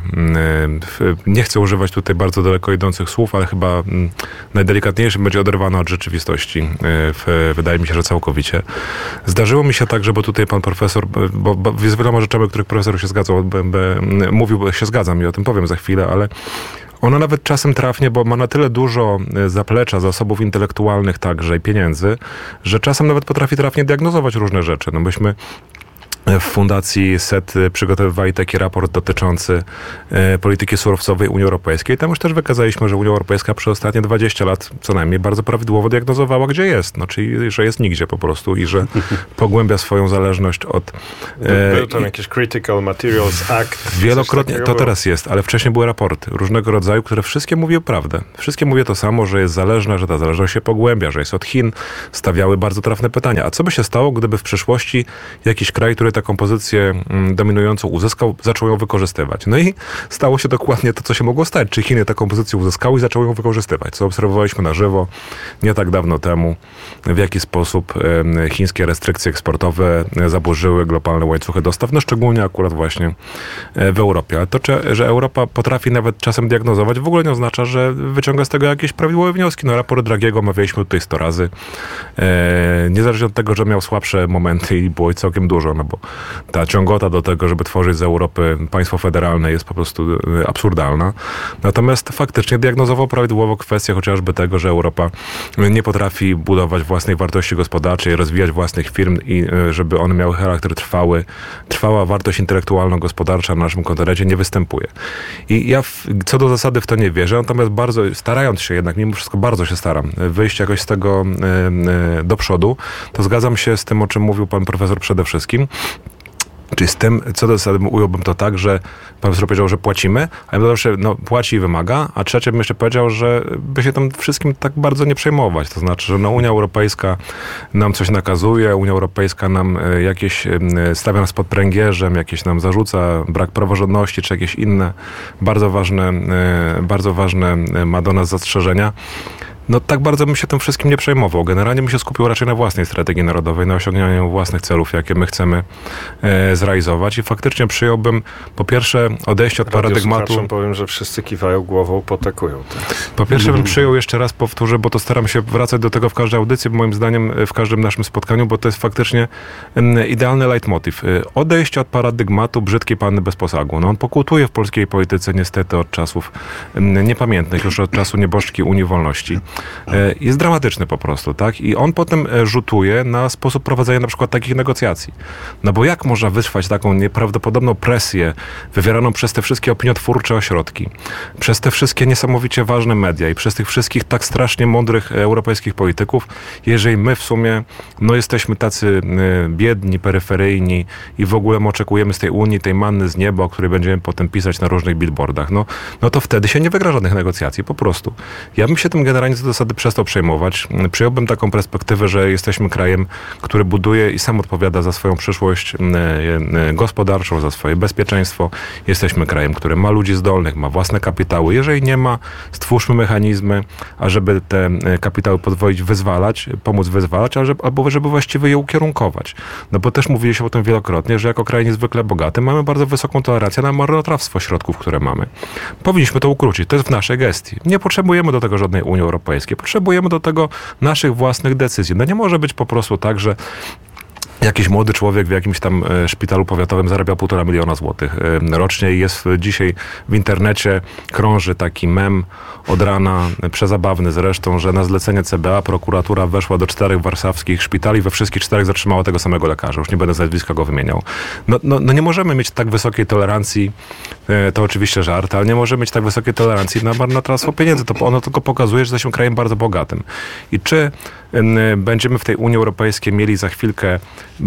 Nie chcę używać tutaj bardzo daleko idących słów, ale chyba najdelikatniejszym będzie oderwana od rzeczywistości. Wydaje mi się, że całkowicie. Zdarzyło mi się tak, że bo tutaj pan profesor, bo, bo jest wieloma rzeczami, o których profesor się zgadzał, be, be, mówił, bo się zgadzam i o tym powiem za chwilę, ale ona nawet czasem trafnie, bo ma na tyle dużo zaplecza, zasobów intelektualnych także i pieniędzy, że czasem nawet potrafi trafnie diagnozować różne rzeczy. No myśmy w Fundacji S E T przygotowywali taki raport dotyczący e, polityki surowcowej Unii Europejskiej. Tam już też wykazaliśmy, że Unia Europejska przez ostatnie dwadzieścia lat co najmniej bardzo prawidłowo diagnozowała, gdzie jest. No, czyli, że jest nigdzie po prostu i że pogłębia swoją zależność od... E, Był tam i, jakiś Critical Materials Act. Wielokrotnie, to teraz jest, ale wcześniej były raporty różnego rodzaju, które wszystkie mówiły prawdę. Wszystkie mówiły to samo, że jest zależna, że ta zależność się pogłębia, że jest od Chin. Stawiały bardzo trafne pytania. A co by się stało, gdyby w przyszłości jakiś kraj, który taką pozycję dominującą uzyskał, zaczął ją wykorzystywać. No i stało się dokładnie to, co się mogło stać. Czy Chiny taką pozycję uzyskały i zaczęły ją wykorzystywać. Co obserwowaliśmy na żywo nie tak dawno temu, w jaki sposób chińskie restrykcje eksportowe zaburzyły globalne łańcuchy dostaw, no szczególnie akurat właśnie w Europie. Ale to, że Europa potrafi nawet czasem diagnozować, w ogóle nie oznacza, że wyciąga z tego jakieś prawidłowe wnioski. No raport Draghiego omawialiśmy tutaj sto razy. Niezależnie od tego, że miał słabsze momenty i było ich całkiem dużo, no bo ta ciągota do tego, żeby tworzyć z Europy państwo federalne jest po prostu absurdalna. Natomiast faktycznie diagnozował prawidłowo kwestię chociażby tego, że Europa nie potrafi budować własnej wartości gospodarczej, rozwijać własnych firm i żeby one miały charakter trwały. Trwała wartość intelektualno-gospodarcza na naszym kontynencie nie występuje. I ja w, co do zasady w to nie wierzę, natomiast bardzo, starając się jednak, mimo wszystko bardzo się staram wyjść jakoś z tego do przodu, to zgadzam się z tym, o czym mówił pan profesor przede wszystkim. Czyli z tym, co do zasady ująłbym to tak, że pan profesor powiedział, że płacimy, a ja bym dodał, że no, płaci i wymaga, a trzecie bym jeszcze powiedział, że by się tym wszystkim tak bardzo nie przejmować. To znaczy, że no, Unia Europejska nam coś nakazuje, Unia Europejska nam jakieś, stawia nas pod pręgierzem, jakieś nam zarzuca brak praworządności, czy jakieś inne bardzo ważne, bardzo ważne ma do nas zastrzeżenia. No tak bardzo bym się tym wszystkim nie przejmował. Generalnie bym się skupił raczej na własnej strategii narodowej, na osiąganiu własnych celów, jakie my chcemy e, zrealizować. I faktycznie przyjąłbym po pierwsze odejście od paradygmatu... powiem, że wszyscy kiwają głową, potakują. Tak? Po pierwsze bym przyjął, jeszcze raz powtórzę, bo to staram się wracać do tego w każdej audycji, moim zdaniem w każdym naszym spotkaniu, bo to jest faktycznie m, idealny leitmotiv. Odejście od paradygmatu brzydkiej panny bez posagu. No on pokutuje w polskiej polityce niestety od czasów m, niepamiętnych, już od czasu nieboszczki Unii Wolności. Jest dramatyczny po prostu, tak? I on potem rzutuje na sposób prowadzenia na przykład takich negocjacji. No bo jak można wytrwać taką nieprawdopodobną presję wywieraną przez te wszystkie opiniotwórcze ośrodki, przez te wszystkie niesamowicie ważne media i przez tych wszystkich tak strasznie mądrych europejskich polityków, jeżeli my w sumie no jesteśmy tacy biedni, peryferyjni i w ogóle my oczekujemy z tej Unii, tej manny z nieba, o której będziemy potem pisać na różnych billboardach, no, no to wtedy się nie wygra żadnych negocjacji, po prostu. Ja bym się tym generalnie z zasady przestał przejmować. Przyjąłbym taką perspektywę, że jesteśmy krajem, który buduje i sam odpowiada za swoją przyszłość gospodarczą, za swoje bezpieczeństwo. Jesteśmy krajem, który ma ludzi zdolnych, ma własne kapitały. Jeżeli nie ma, stwórzmy mechanizmy, ażeby te kapitały pozwolić wyzwalać, pomóc wyzwalać, albo żeby właściwie je ukierunkować. No bo też mówiliśmy o tym wielokrotnie, że jako kraj niezwykle bogaty mamy bardzo wysoką tolerancję na marnotrawstwo środków, które mamy. Powinniśmy to ukrócić. To jest w naszej gestii. Nie potrzebujemy do tego żadnej Unii Europejskiej. Potrzebujemy do tego naszych własnych decyzji. No nie może być po prostu tak, że jakiś młody człowiek w jakimś tam szpitalu powiatowym zarabia półtora miliona złotych rocznie i jest dzisiaj w internecie, krąży taki mem od rana, przezabawny zresztą, że na zlecenie C B A prokuratura weszła do czterech warszawskich szpitali, we wszystkich czterech zatrzymała tego samego lekarza. Już nie będę z nazwiska go wymieniał. No, no, no nie możemy mieć tak wysokiej tolerancji, to oczywiście żart, ale nie możemy mieć tak wysokiej tolerancji na marnotrawstwo pieniędzy. To ono tylko pokazuje, że jesteśmy krajem bardzo bogatym. I czy będziemy w tej Unii Europejskiej mieli za chwilkę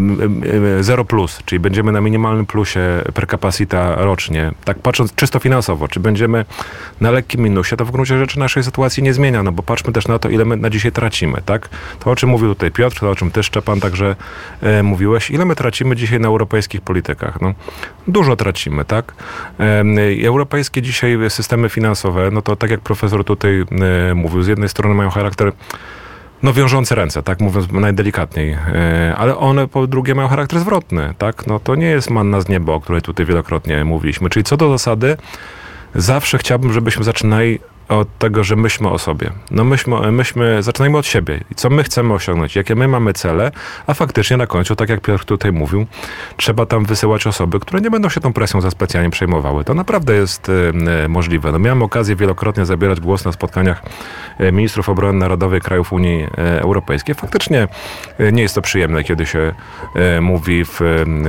zero plus, czyli będziemy na minimalnym plusie per capita rocznie, tak patrząc czysto finansowo, czy będziemy na lekkim minusie, to w gruncie rzeczy naszej sytuacji nie zmienia, no bo patrzmy też na to, ile my na dzisiaj tracimy, tak? To, o czym mówił tutaj Piotr, to, o czym ty, Szczepan, także e, mówiłeś, ile my tracimy dzisiaj na europejskich politykach? No, dużo tracimy, tak? E, europejskie dzisiaj systemy finansowe, no to tak jak profesor tutaj e, mówił, z jednej strony mają charakter no wiążące ręce, tak mówiąc najdelikatniej, yy, ale one po drugie mają charakter zwrotny, tak? No to nie jest manna z nieba, o której tutaj wielokrotnie mówiliśmy. Czyli co do zasady, zawsze chciałbym, żebyśmy zaczynali od tego, że myślmy o sobie. No myśmy, myśmy, zaczynajmy od siebie. Co my chcemy osiągnąć, jakie my mamy cele, a faktycznie na końcu, tak jak Piotr tutaj mówił, trzeba tam wysyłać osoby, które nie będą się tą presją za specjalnie przejmowały. To naprawdę jest e, możliwe. No, miałem okazję wielokrotnie zabierać głos na spotkaniach e, ministrów obrony narodowej krajów Unii e, Europejskiej. Faktycznie e, nie jest to przyjemne, kiedy się e, mówi w,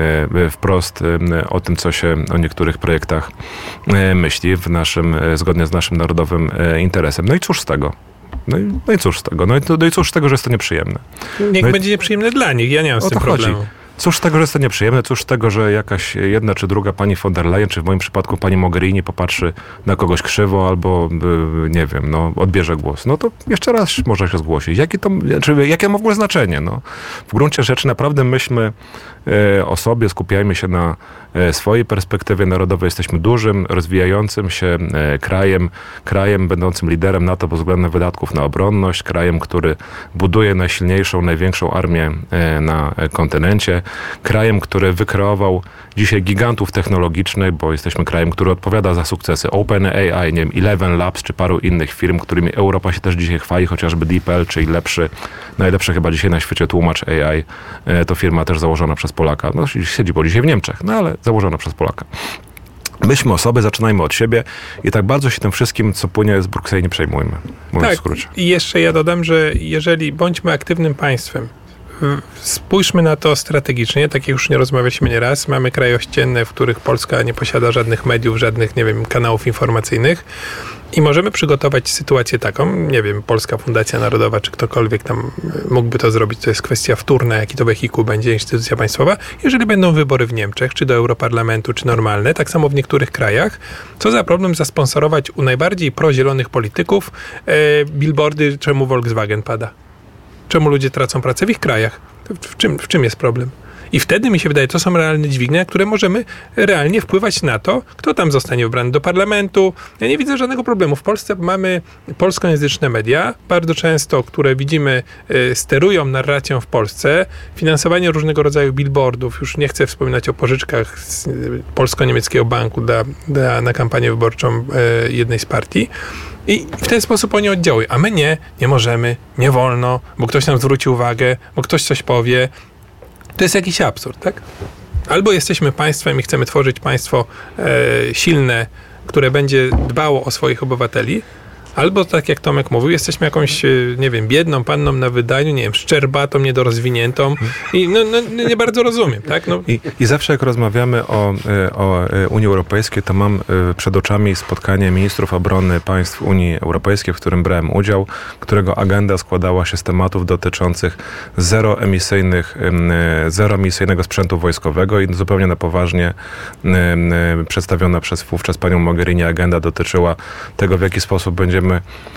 e, wprost e, o tym, co się o niektórych projektach e, myśli w naszym, e, zgodnie z naszym narodowym e, interesem. No i cóż z tego? No i, no i cóż z tego? No i, no i cóż z tego, że jest to nieprzyjemne? Niech no będzie i... nieprzyjemne dla nich. Ja nie mam z tym problemu. Chodzi. Cóż z tego, że jest to nieprzyjemne? Cóż z tego, że jakaś jedna czy druga pani von der Leyen, czy w moim przypadku pani Mogherini popatrzy na kogoś krzywo albo, nie wiem, no, odbierze głos. No to jeszcze raz można się zgłosić. Jakie to, czy, jakie ma w ogóle znaczenie? No, w gruncie rzeczy naprawdę myślmy e, o sobie, skupiajmy się na e, swojej perspektywie narodowej. Jesteśmy dużym, rozwijającym się e, krajem, krajem będącym liderem NATO pod względem wydatków na obronność, krajem, który buduje najsilniejszą, największą armię e, na kontynencie, krajem, który wykreował dzisiaj gigantów technologicznych, bo jesteśmy krajem, który odpowiada za sukcesy OpenAI, nie wiem, Eleven Labs czy paru innych firm, którymi Europa się też dzisiaj chwali, chociażby DeepL, czyli lepszy, najlepszy chyba dzisiaj na świecie tłumacz A I, to firma też założona przez Polaka. No, siedzi bo dzisiaj w Niemczech, no ale założona przez Polaka. Myślmy o sobie, zaczynajmy od siebie i tak bardzo się tym wszystkim, co płynie z Brukseli, nie przejmujmy. Mówiąc tak, w skrócie. I jeszcze ja dodam, że jeżeli bądźmy aktywnym państwem, spójrzmy na to strategicznie, tak jak już nie rozmawialiśmy nieraz, mamy kraje ościenne, w których Polska nie posiada żadnych mediów, żadnych, nie wiem, kanałów informacyjnych i możemy przygotować sytuację taką, nie wiem, Polska Fundacja Narodowa, czy ktokolwiek tam mógłby to zrobić, to jest kwestia wtórna, jaki to wehikuł będzie, instytucja państwowa, jeżeli będą wybory w Niemczech, czy do Europarlamentu, czy normalne, tak samo w niektórych krajach, co za problem zasponsorować u najbardziej prozielonych polityków e, billboardy, czemu Volkswagen pada. Czemu ludzie tracą pracę w ich krajach? W czym, w czym jest problem? I wtedy mi się wydaje, to są realne dźwignie, na które możemy realnie wpływać na to, kto tam zostanie wybrany do parlamentu. Ja nie widzę żadnego problemu. W Polsce mamy polskojęzyczne media, bardzo często, które widzimy, y, sterują narracją w Polsce. Finansowanie różnego rodzaju billboardów, już nie chcę wspominać o pożyczkach z y, polsko-niemieckiego banku dla, dla, na kampanię wyborczą y, jednej z partii. I w ten sposób oni oddziałują. A my nie, nie możemy, nie wolno, bo ktoś nam zwróci uwagę, bo ktoś coś powie. To jest jakiś absurd, tak? Albo jesteśmy państwem i chcemy tworzyć państwo e, silne, które będzie dbało o swoich obywateli, albo tak jak Tomek mówił, jesteśmy jakąś, nie wiem, biedną panną na wydaniu, nie wiem, szczerbatą, niedorozwiniętą i no, no, nie bardzo rozumiem, tak? No. I, I zawsze jak rozmawiamy o, o Unii Europejskiej, to mam przed oczami spotkanie ministrów obrony państw Unii Europejskiej, w którym brałem udział, którego agenda składała się z tematów dotyczących zeroemisyjnych, zeroemisyjnego sprzętu wojskowego i zupełnie na poważnie przedstawiona przez wówczas panią Mogherini agenda dotyczyła tego, w jaki sposób będziemy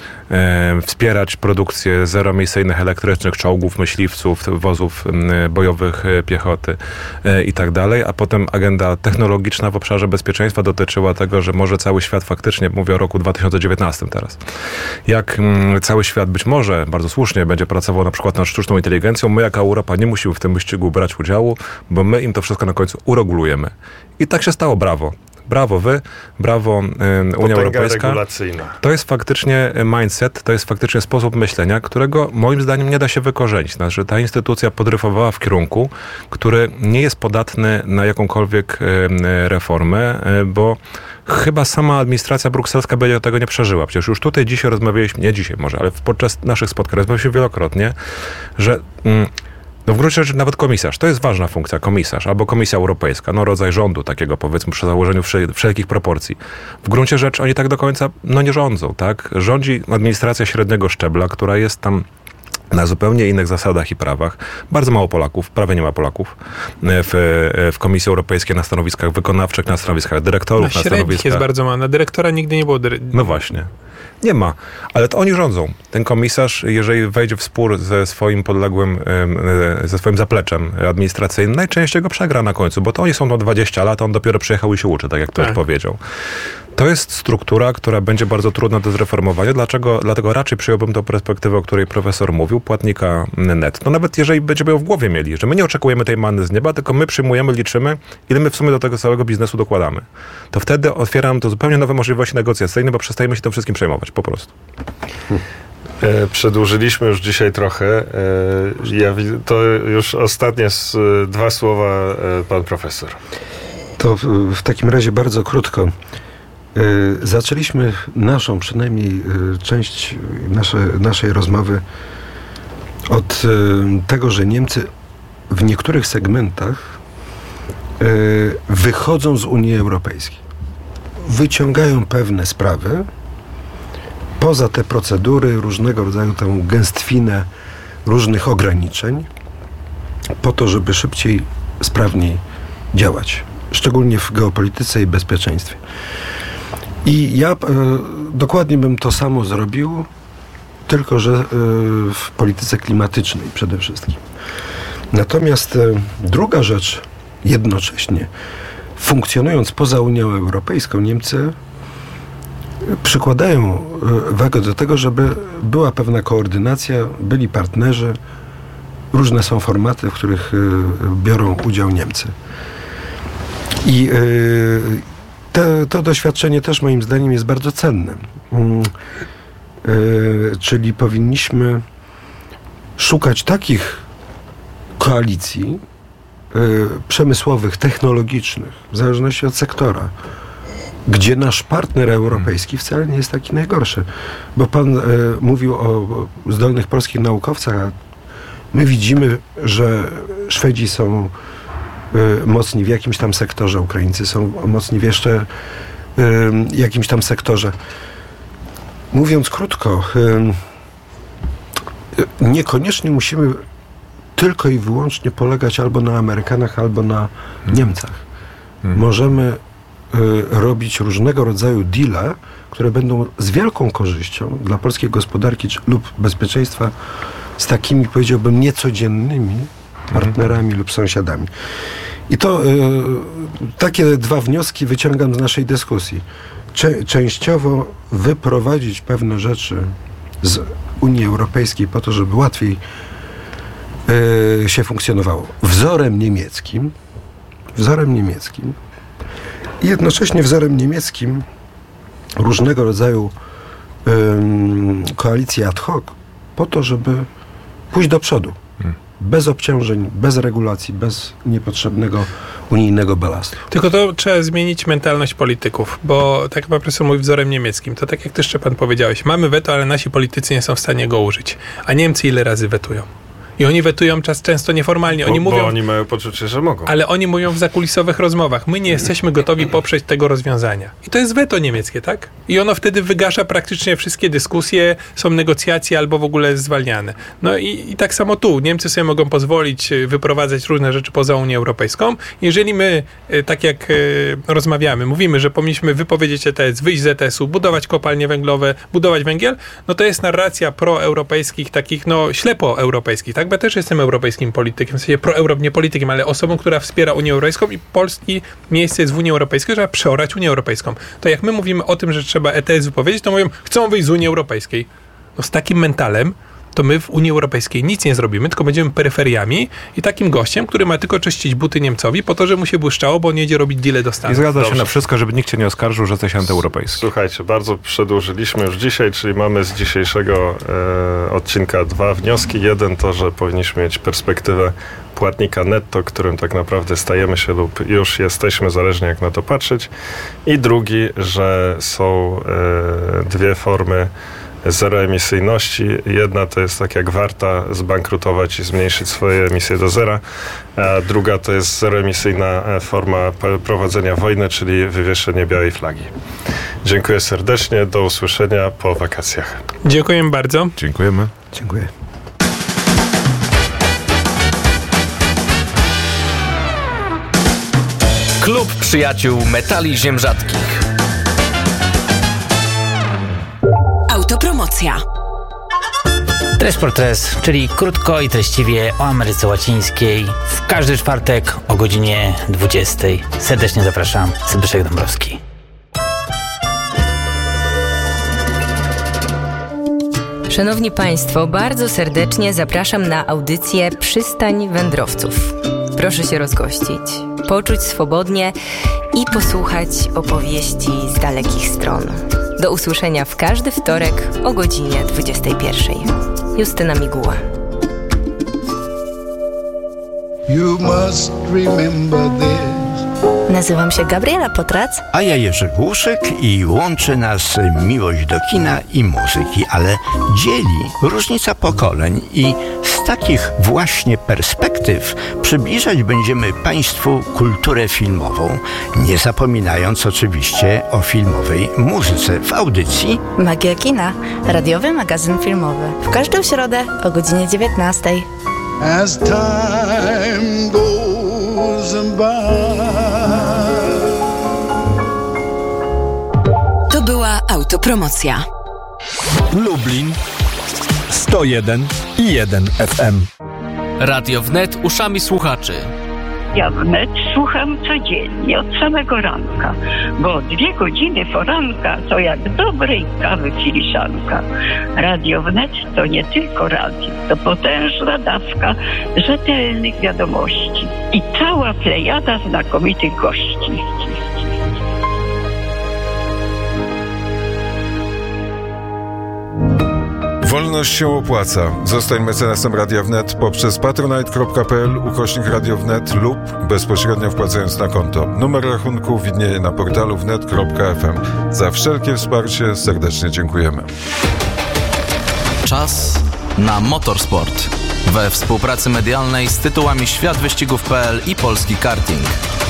E, wspierać produkcję zeroemisyjnych elektrycznych czołgów, myśliwców, wozów e, bojowych e, piechoty e, i tak dalej, a potem agenda technologiczna w obszarze bezpieczeństwa dotyczyła tego, że może cały świat faktycznie, mówię o roku dwa tysiące dziewiętnastym teraz, jak m, cały świat być może, bardzo słusznie, będzie pracował na przykład nad sztuczną inteligencją, my jako Europa nie musimy w tym wyścigu brać udziału, bo my im to wszystko na końcu uregulujemy. I tak się stało, brawo. Brawo wy, brawo y, Unia Europejska. Regulacyjna. To jest faktycznie mindset, to jest faktycznie sposób myślenia, którego moim zdaniem nie da się wykorzenić. Znaczy, ta instytucja podryfowała w kierunku, który nie jest podatny na jakąkolwiek y, reformę, y, bo chyba sama administracja brukselska będzie tego nie przeżyła. Przecież już tutaj dzisiaj rozmawialiśmy, nie dzisiaj może, ale podczas naszych spotkań rozmawialiśmy wielokrotnie, że... Y, No w gruncie rzeczy nawet komisarz, to jest ważna funkcja, komisarz, albo Komisja Europejska, no rodzaj rządu takiego, powiedzmy, przy założeniu wszel- wszelkich proporcji. W gruncie rzeczy oni tak do końca, no nie rządzą, tak? Rządzi administracja średniego szczebla, która jest tam na zupełnie innych zasadach i prawach. Bardzo mało Polaków, prawie nie ma Polaków w, w Komisji Europejskiej na stanowiskach wykonawczych, na stanowiskach dyrektorów, no, na stanowiskach... jest bardzo mało, na dyrektora nigdy nie było... Dyre... No właśnie. Nie ma, ale to oni rządzą. Ten komisarz, jeżeli wejdzie w spór ze swoim podległym, ze swoim zapleczem administracyjnym, najczęściej go przegra na końcu, bo to oni są na dwadzieścia lat, a on dopiero przyjechał i się uczy, tak jak ktoś tak. powiedział. To jest struktura, która będzie bardzo trudna do zreformowania. Dlaczego? Dlatego raczej przyjąłbym tą perspektywę, o której profesor mówił, płatnika netto. Nawet jeżeli będziemy ją w głowie mieli, że my nie oczekujemy tej manny z nieba, tylko my przyjmujemy, liczymy, ile my w sumie do tego całego biznesu dokładamy. To wtedy otwieram to zupełnie nowe możliwości negocjacyjne, bo przestajemy się tym wszystkim przejmować, po prostu. E, przedłużyliśmy już dzisiaj trochę. E, ja, to już ostatnie s, dwa słowa, e, pan profesor. To w, w takim razie bardzo krótko. Y, zaczęliśmy naszą, przynajmniej y, część nasze, naszej rozmowy od y, tego, że Niemcy w niektórych segmentach y, wychodzą z Unii Europejskiej. Wyciągają pewne sprawy poza te procedury, różnego rodzaju tę gęstwinę różnych ograniczeń po to, żeby szybciej, sprawniej działać. Szczególnie w geopolityce i bezpieczeństwie. I ja e, dokładnie bym to samo zrobił, tylko że e, w polityce klimatycznej przede wszystkim. Natomiast e, druga rzecz, jednocześnie, funkcjonując poza Unią Europejską, Niemcy przykładają e, wagę do tego, żeby była pewna koordynacja, byli partnerzy, różne są formaty, w których e, biorą udział Niemcy. I e, Te, to doświadczenie też moim zdaniem jest bardzo cenne. Yy, czyli powinniśmy szukać takich koalicji yy, przemysłowych, technologicznych, w zależności od sektora, gdzie nasz partner europejski wcale nie jest taki najgorszy. Bo pan yy, mówił o zdolnych polskich naukowcach, a my widzimy, że Szwedzi są mocni w jakimś tam sektorze, Ukraińcy są mocni w jeszcze y, jakimś tam sektorze. Mówiąc krótko, y, niekoniecznie musimy tylko i wyłącznie polegać albo na Amerykanach, albo na hmm. Niemcach. Hmm. Możemy y, robić różnego rodzaju deale, które będą z wielką korzyścią dla polskiej gospodarki czy, lub bezpieczeństwa z takimi, powiedziałbym, niecodziennymi partnerami mhm. lub sąsiadami. I to y, takie dwa wnioski wyciągam z naszej dyskusji. Cze- częściowo wyprowadzić pewne rzeczy z Unii Europejskiej po to, żeby łatwiej y, się funkcjonowało. Wzorem niemieckim, wzorem niemieckim i jednocześnie wzorem niemieckim różnego rodzaju y, koalicje ad hoc po to, żeby pójść do przodu. Bez obciążeń, bez regulacji, bez niepotrzebnego unijnego balastu. Tylko to trzeba zmienić mentalność polityków, bo tak jak pan profesor mówi wzorem niemieckim, to tak jak ty, Szczepan, powiedziałeś, mamy weto, ale nasi politycy nie są w stanie go użyć. A Niemcy ile razy wetują? I oni wetują czas często nieformalnie. Oni bo, mówią, bo oni mają poczucie, że mogą. Ale oni mówią w zakulisowych rozmowach. My nie jesteśmy gotowi poprzeć tego rozwiązania. I to jest weto niemieckie, tak? I ono wtedy wygasza praktycznie wszystkie dyskusje, są negocjacje albo w ogóle zwalniane. No i, i tak samo tu. Niemcy sobie mogą pozwolić wyprowadzać różne rzeczy poza Unię Europejską. Jeżeli my, tak jak rozmawiamy, mówimy, że powinniśmy wypowiedzieć E T S, wyjść z E T S u, budować kopalnie węglowe, budować węgiel, no to jest narracja proeuropejskich, takich no ślepo europejskich, tak? Ja też jestem europejskim politykiem, w sensie pro-euro, nie politykiem, ale osobą, która wspiera Unię Europejską i Polski miejsce jest w Unii Europejskiej, trzeba przeorać Unię Europejską. To jak my mówimy o tym, że trzeba E T S wypowiedzieć, to mówią, chcą wyjść z Unii Europejskiej. No z takim mentalem to my w Unii Europejskiej nic nie zrobimy, tylko będziemy peryferiami i takim gościem, który ma tylko czyścić buty Niemcowi po to, że mu się błyszczało, bo on jedzie robić deale do Stanów. I zgadza Dobrze. się na wszystko, żeby nikt cię nie oskarżył, że jesteś antyeuropejski. Słuchajcie, bardzo przedłużyliśmy już dzisiaj, czyli mamy z dzisiejszego e, odcinka dwa wnioski. Jeden to, że powinniśmy mieć perspektywę płatnika netto, którym tak naprawdę stajemy się lub już jesteśmy, zależnie jak na to patrzeć. I drugi, że są e, dwie formy zeroemisyjności. Jedna to jest tak jak Warta zbankrutować i zmniejszyć swoje emisje do zera, a druga to jest zeroemisyjna forma prowadzenia wojny, czyli wywieszenie białej flagi. Dziękuję serdecznie, do usłyszenia po wakacjach. Dziękuję bardzo. Dziękujemy. Dziękuję. Klub Przyjaciół Metali Ziem Rzadkich. Autopromocja. Tres por Tres, czyli krótko i treściwie o Ameryce Łacińskiej. W każdy czwartek o godzinie dwudziestej. Serdecznie zapraszam. Zbyszek Dąbrowski. Szanowni Państwo, bardzo serdecznie zapraszam na audycję Przystań Wędrowców. Proszę się rozgościć, poczuć swobodnie i posłuchać opowieści z dalekich stron. Do usłyszenia w każdy wtorek o godzinie dwudziestej pierwszej. Justyna Miguła. You must remember this. Nazywam się Gabriela Potrac. A ja Jerzy Głuszyk i łączy nas miłość do kina i muzyki, ale dzieli różnica pokoleń i z takich właśnie perspektyw przybliżać będziemy Państwu kulturę filmową, nie zapominając oczywiście o filmowej muzyce w audycji Magia Kina, radiowy magazyn filmowy. W każdą środę o godzinie dziewiętnastej. As time goes by. To była autopromocja. Lublin sto jeden i jeden F M. Radio Wnet uszami słuchaczy. Ja Wnet słucham codziennie, od samego ranka, bo dwie godziny poranka to jak dobrej kawy filiżanka. Radio Wnet to nie tylko radio, to potężna dawka rzetelnych wiadomości i cała plejada znakomitych gości. Wolność się opłaca. Zostań mecenasem Radia Wnet poprzez patronite kropka p l ukośnik Radio Wnet lub bezpośrednio wpłacając na konto. Numer rachunku widnieje na portalu wnet kropka f m. Za wszelkie wsparcie serdecznie dziękujemy. Czas na motorsport. We współpracy medialnej z tytułami świat wyścigów kropka p l i polski karting.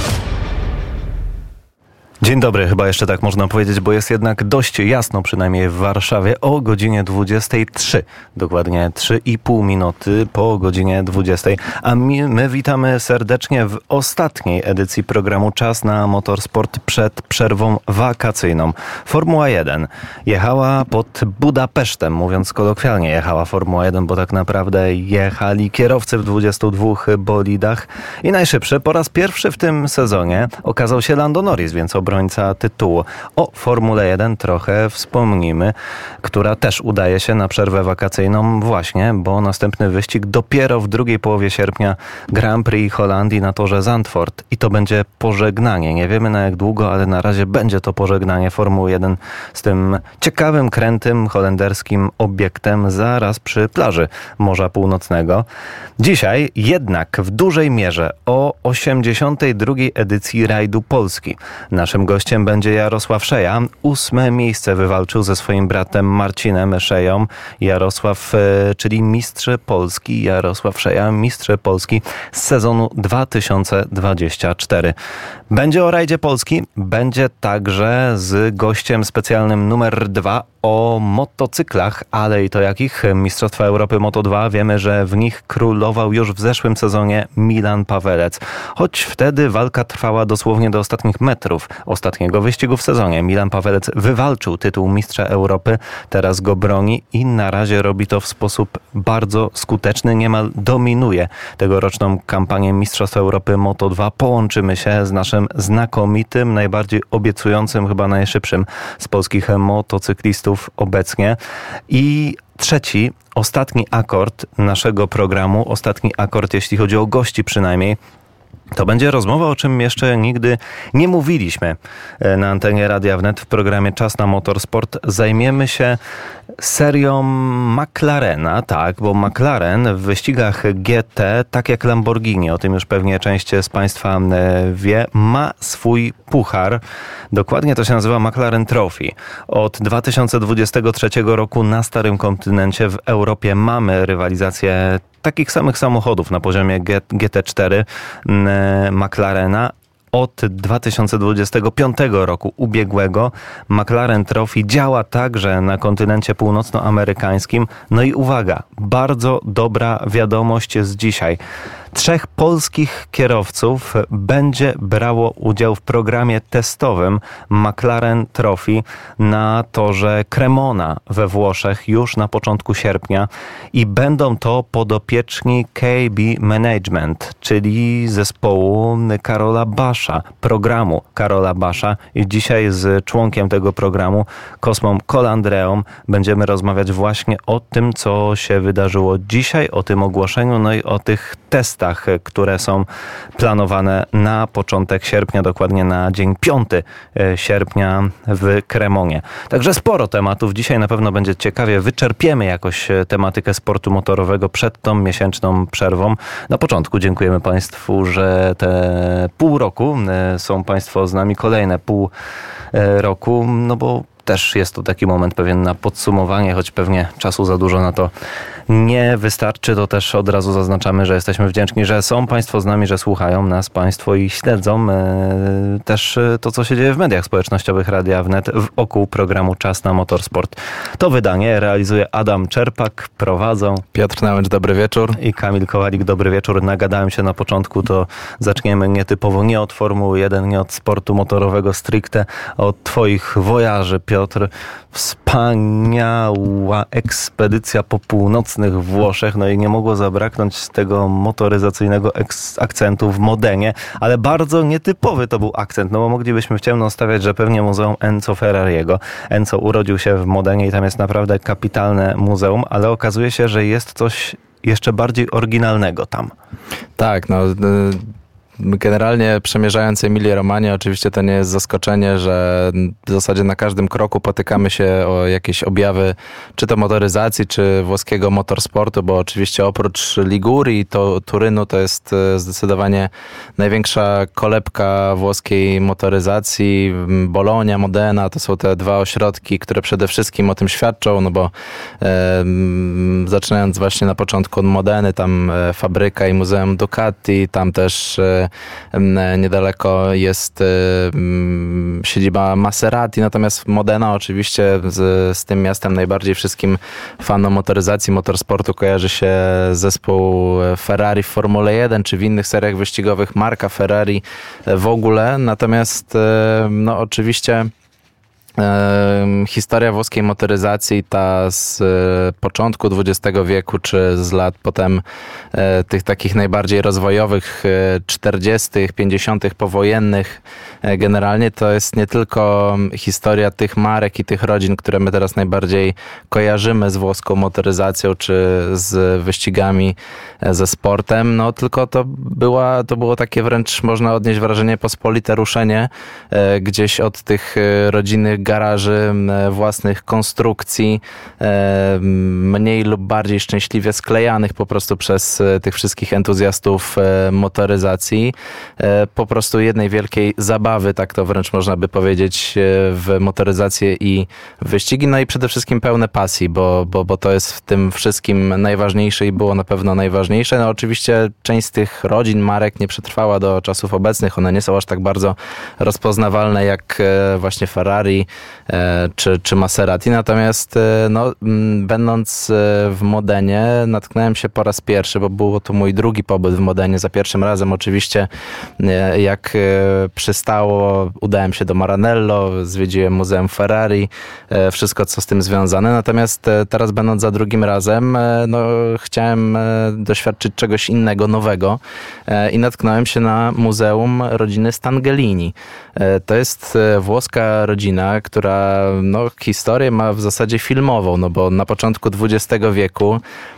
Dzień dobry, chyba jeszcze tak można powiedzieć, bo jest jednak dość jasno, przynajmniej w Warszawie, o godzinie dwudziestej trzy. Dokładnie trzy i pół minuty po godzinie dwudziestej. A my, my witamy serdecznie w ostatniej edycji programu Czas na motorsport przed przerwą wakacyjną. Formuła jeden jechała pod Budapesztem, mówiąc kolokwialnie jechała Formuła jeden, bo tak naprawdę jechali kierowcy w dwudziestu dwóch bolidach i najszybszy po raz pierwszy w tym sezonie okazał się Lando Norris, więc obrońca tytułu. O Formule jeden trochę wspomnimy, która też udaje się na przerwę wakacyjną właśnie, bo następny wyścig dopiero w drugiej połowie sierpnia Grand Prix Holandii na torze Zandvoort i to będzie pożegnanie. Nie wiemy na jak długo, ale na razie będzie to pożegnanie Formuły jeden z tym ciekawym, krętym, holenderskim obiektem zaraz przy plaży Morza Północnego. Dzisiaj jednak w dużej mierze o osiemdziesiątej drugiej edycji Rajdu Polski. Naszym gościem będzie Jarosław Szeja. Ósme miejsce wywalczył ze swoim bratem Marcinem Szeją. Jarosław, czyli mistrz Polski. Jarosław Szeja, mistrz Polski z sezonu dwa tysiące dwudziestego czwartego. Będzie o Rajdzie Polski. Będzie także z gościem specjalnym numer dwa o motocyklach, ale i to jakich? Mistrzostwa Europy Moto dwa. Wiemy, że w nich królował już w zeszłym sezonie Milan Pawelec. Choć wtedy walka trwała dosłownie do ostatnich metrów ostatniego wyścigu w sezonie. Milan Pawelec wywalczył tytuł mistrza Europy, teraz go broni i na razie robi to w sposób bardzo skuteczny, niemal dominuje tegoroczną kampanię Mistrzostw Europy Moto dwa. Połączymy się z naszym znakomitym, najbardziej obiecującym, chyba najszybszym z polskich motocyklistów obecnie. I trzeci, ostatni akord naszego programu, ostatni akord, jeśli chodzi o gości przynajmniej, to będzie rozmowa, o czym jeszcze nigdy nie mówiliśmy na antenie Radia Wnet w programie Czas na Motorsport. Zajmiemy się serią McLarena, tak, bo McLaren w wyścigach G T, tak jak Lamborghini, o tym już pewnie część z Państwa wie, ma swój puchar. Dokładnie to się nazywa McLaren Trophy. Od dwa tysiące dwudziestego trzeciego roku na Starym Kontynencie w Europie mamy rywalizację takich samych samochodów na poziomie G T cztery McLarena. Od dwa tysiące dwudziestego piątego roku ubiegłego McLaren Trophy działa także na kontynencie północnoamerykańskim. No i uwaga, bardzo dobra wiadomość z dzisiaj. Trzech polskich kierowców będzie brało udział w programie testowym McLaren Trophy na torze Cremona we Włoszech już na początku sierpnia i będą to podopieczni K B Management, czyli zespołu Karola Basza, programu Karola Basza. I dzisiaj z członkiem tego programu, Cosmą Colandreą, będziemy rozmawiać właśnie o tym, co się wydarzyło dzisiaj, o tym ogłoszeniu, no i o tych testach, które są planowane na początek sierpnia, dokładnie na dzień piątego sierpnia w Cremonie. Także sporo tematów. Dzisiaj na pewno będzie ciekawie. Wyczerpiemy jakoś tematykę sportu motorowego przed tą miesięczną przerwą. Na początku dziękujemy Państwu, że te pół roku są Państwo z nami, kolejne pół roku, no bo też jest to taki moment pewien na podsumowanie, choć pewnie czasu za dużo na to nie wystarczy. To też od razu zaznaczamy, że jesteśmy wdzięczni, że są Państwo z nami, że słuchają nas Państwo i śledzą e, też to, co się dzieje w mediach społecznościowych Radia Wnet wokół programu Czas na Motorsport. To wydanie realizuje Adam Czerpak, prowadzą Piotr Nałęcz, dobry wieczór. I Kamil Kowalik, dobry wieczór. Nagadałem się na początku, to zaczniemy nietypowo, nie od Formuły jeden, nie od sportu motorowego stricte, a od Twoich wojaży, Piotr. Wspaniała ekspedycja po północnych Włoszech, no i nie mogło zabraknąć tego motoryzacyjnego eks- akcentu w Modenie, ale bardzo nietypowy to był akcent, no bo moglibyśmy w ciemno stawiać, że pewnie Muzeum Enzo Ferrariego. Enzo urodził się w Modenie i tam jest naprawdę kapitalne muzeum, ale okazuje się, że jest coś jeszcze bardziej oryginalnego tam. Tak, no... Y- Generalnie przemierzając Emilię Romanię, oczywiście to nie jest zaskoczenie, że w zasadzie na każdym kroku potykamy się o jakieś objawy, czy to motoryzacji, czy włoskiego motorsportu, bo oczywiście oprócz Ligurii, to Turynu to jest zdecydowanie największa kolebka włoskiej motoryzacji. Bologna, Modena to są te dwa ośrodki, które przede wszystkim o tym świadczą, no bo e, zaczynając właśnie na początku od Modeny, tam fabryka i Muzeum Ducati, tam też e, niedaleko jest siedziba Maserati, natomiast Modena oczywiście z, z tym miastem najbardziej wszystkim fanom motoryzacji, motorsportu kojarzy się zespół Ferrari w Formule jeden, czy w innych seriach wyścigowych marka Ferrari w ogóle, natomiast no oczywiście historia włoskiej motoryzacji, ta z początku dwudziestego wieku, czy z lat potem tych takich najbardziej rozwojowych, czterdziestych, pięćdziesiątych, powojennych, generalnie to jest nie tylko historia tych marek i tych rodzin, które my teraz najbardziej kojarzymy z włoską motoryzacją, czy z wyścigami, ze sportem, no tylko to, była, to było takie wręcz, można odnieść wrażenie, pospolite ruszenie gdzieś od tych rodzinnych garaży, własnych konstrukcji, mniej lub bardziej szczęśliwie sklejanych po prostu przez tych wszystkich entuzjastów motoryzacji. Po prostu jednej wielkiej zabawy, tak to wręcz można by powiedzieć, w motoryzację i wyścigi. No i przede wszystkim pełne pasji, bo, bo, bo to jest w tym wszystkim najważniejsze i było na pewno najważniejsze. No oczywiście część z tych rodzin, marek nie przetrwała do czasów obecnych. One nie są aż tak bardzo rozpoznawalne jak właśnie Ferrari czy, czy Maserati. Natomiast no, będąc w Modenie natknąłem się po raz pierwszy, bo było to mój drugi pobyt w Modenie. Za pierwszym razem oczywiście jak przystało, udałem się do Maranello, zwiedziłem Muzeum Ferrari, wszystko co z tym związane. Natomiast teraz będąc za drugim razem, no, chciałem doświadczyć czegoś innego, nowego i natknąłem się na Muzeum rodziny Stangelini. To jest włoska rodzina, która no, historię ma w zasadzie filmową, no bo na początku dwudziestego wieku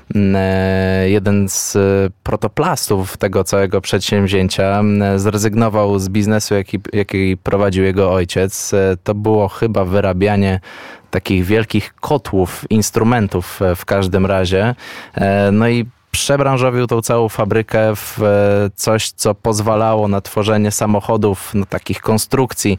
jeden z protoplastów tego całego przedsięwzięcia zrezygnował z biznesu, jaki, jaki prowadził jego ojciec. To było chyba wyrabianie takich wielkich kotłów, instrumentów w każdym razie. No i przebranżowił tą całą fabrykę w coś, co pozwalało na tworzenie samochodów, no, takich konstrukcji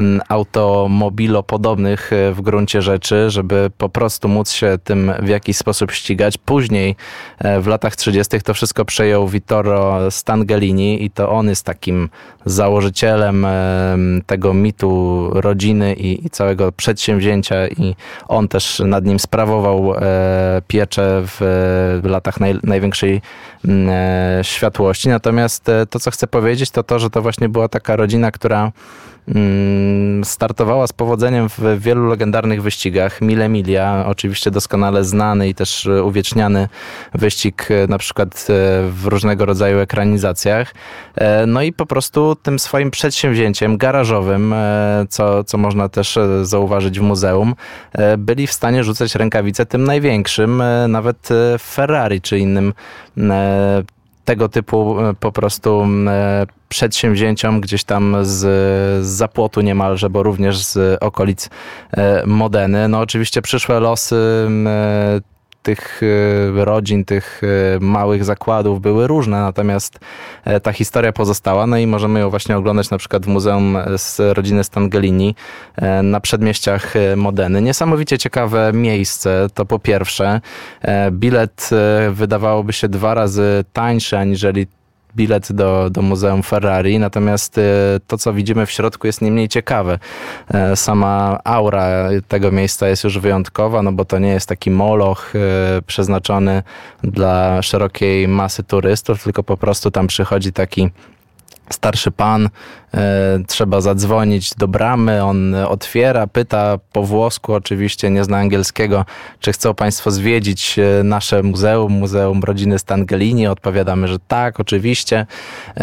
automobilopodobnych w gruncie rzeczy, żeby po prostu móc się tym w jakiś sposób ścigać. Później w latach trzydziestych to wszystko przejął Vittorio Stangelini i to on jest takim założycielem tego mitu rodziny i, i całego przedsięwzięcia i on też nad nim sprawował pieczę w latach naj, naj największej światłości. Natomiast to, co chcę powiedzieć, to to, że to właśnie była taka rodzina, która startowała z powodzeniem w wielu legendarnych wyścigach. Mille Miglia, oczywiście doskonale znany i też uwieczniany wyścig na przykład w różnego rodzaju ekranizacjach. No i po prostu tym swoim przedsięwzięciem garażowym, co, co można też zauważyć w muzeum, byli w stanie rzucać rękawice tym największym, nawet Ferrari czy innym tego typu po prostu przedsięwzięciom gdzieś tam z, z zapłotu niemalże, bo również z okolic Modeny. No oczywiście przyszłe losy tych rodzin, tych małych zakładów były różne, natomiast ta historia pozostała, no i możemy ją właśnie oglądać na przykład w Muzeum z rodziny Stangelini na przedmieściach Modeny. Niesamowicie ciekawe miejsce, to po pierwsze. Bilet wydawałoby się dwa razy tańszy aniżeli bilet do, do Muzeum Ferrari, natomiast to, co widzimy w środku, jest nie mniej ciekawe. Sama aura tego miejsca jest już wyjątkowa, no bo to nie jest taki moloch przeznaczony dla szerokiej masy turystów, tylko po prostu tam przychodzi taki starszy pan, e, trzeba zadzwonić do bramy, on otwiera, pyta po włosku, oczywiście nie zna angielskiego, czy chcą państwo zwiedzić nasze muzeum, Muzeum Rodziny Stangelini. Odpowiadamy, że tak, oczywiście.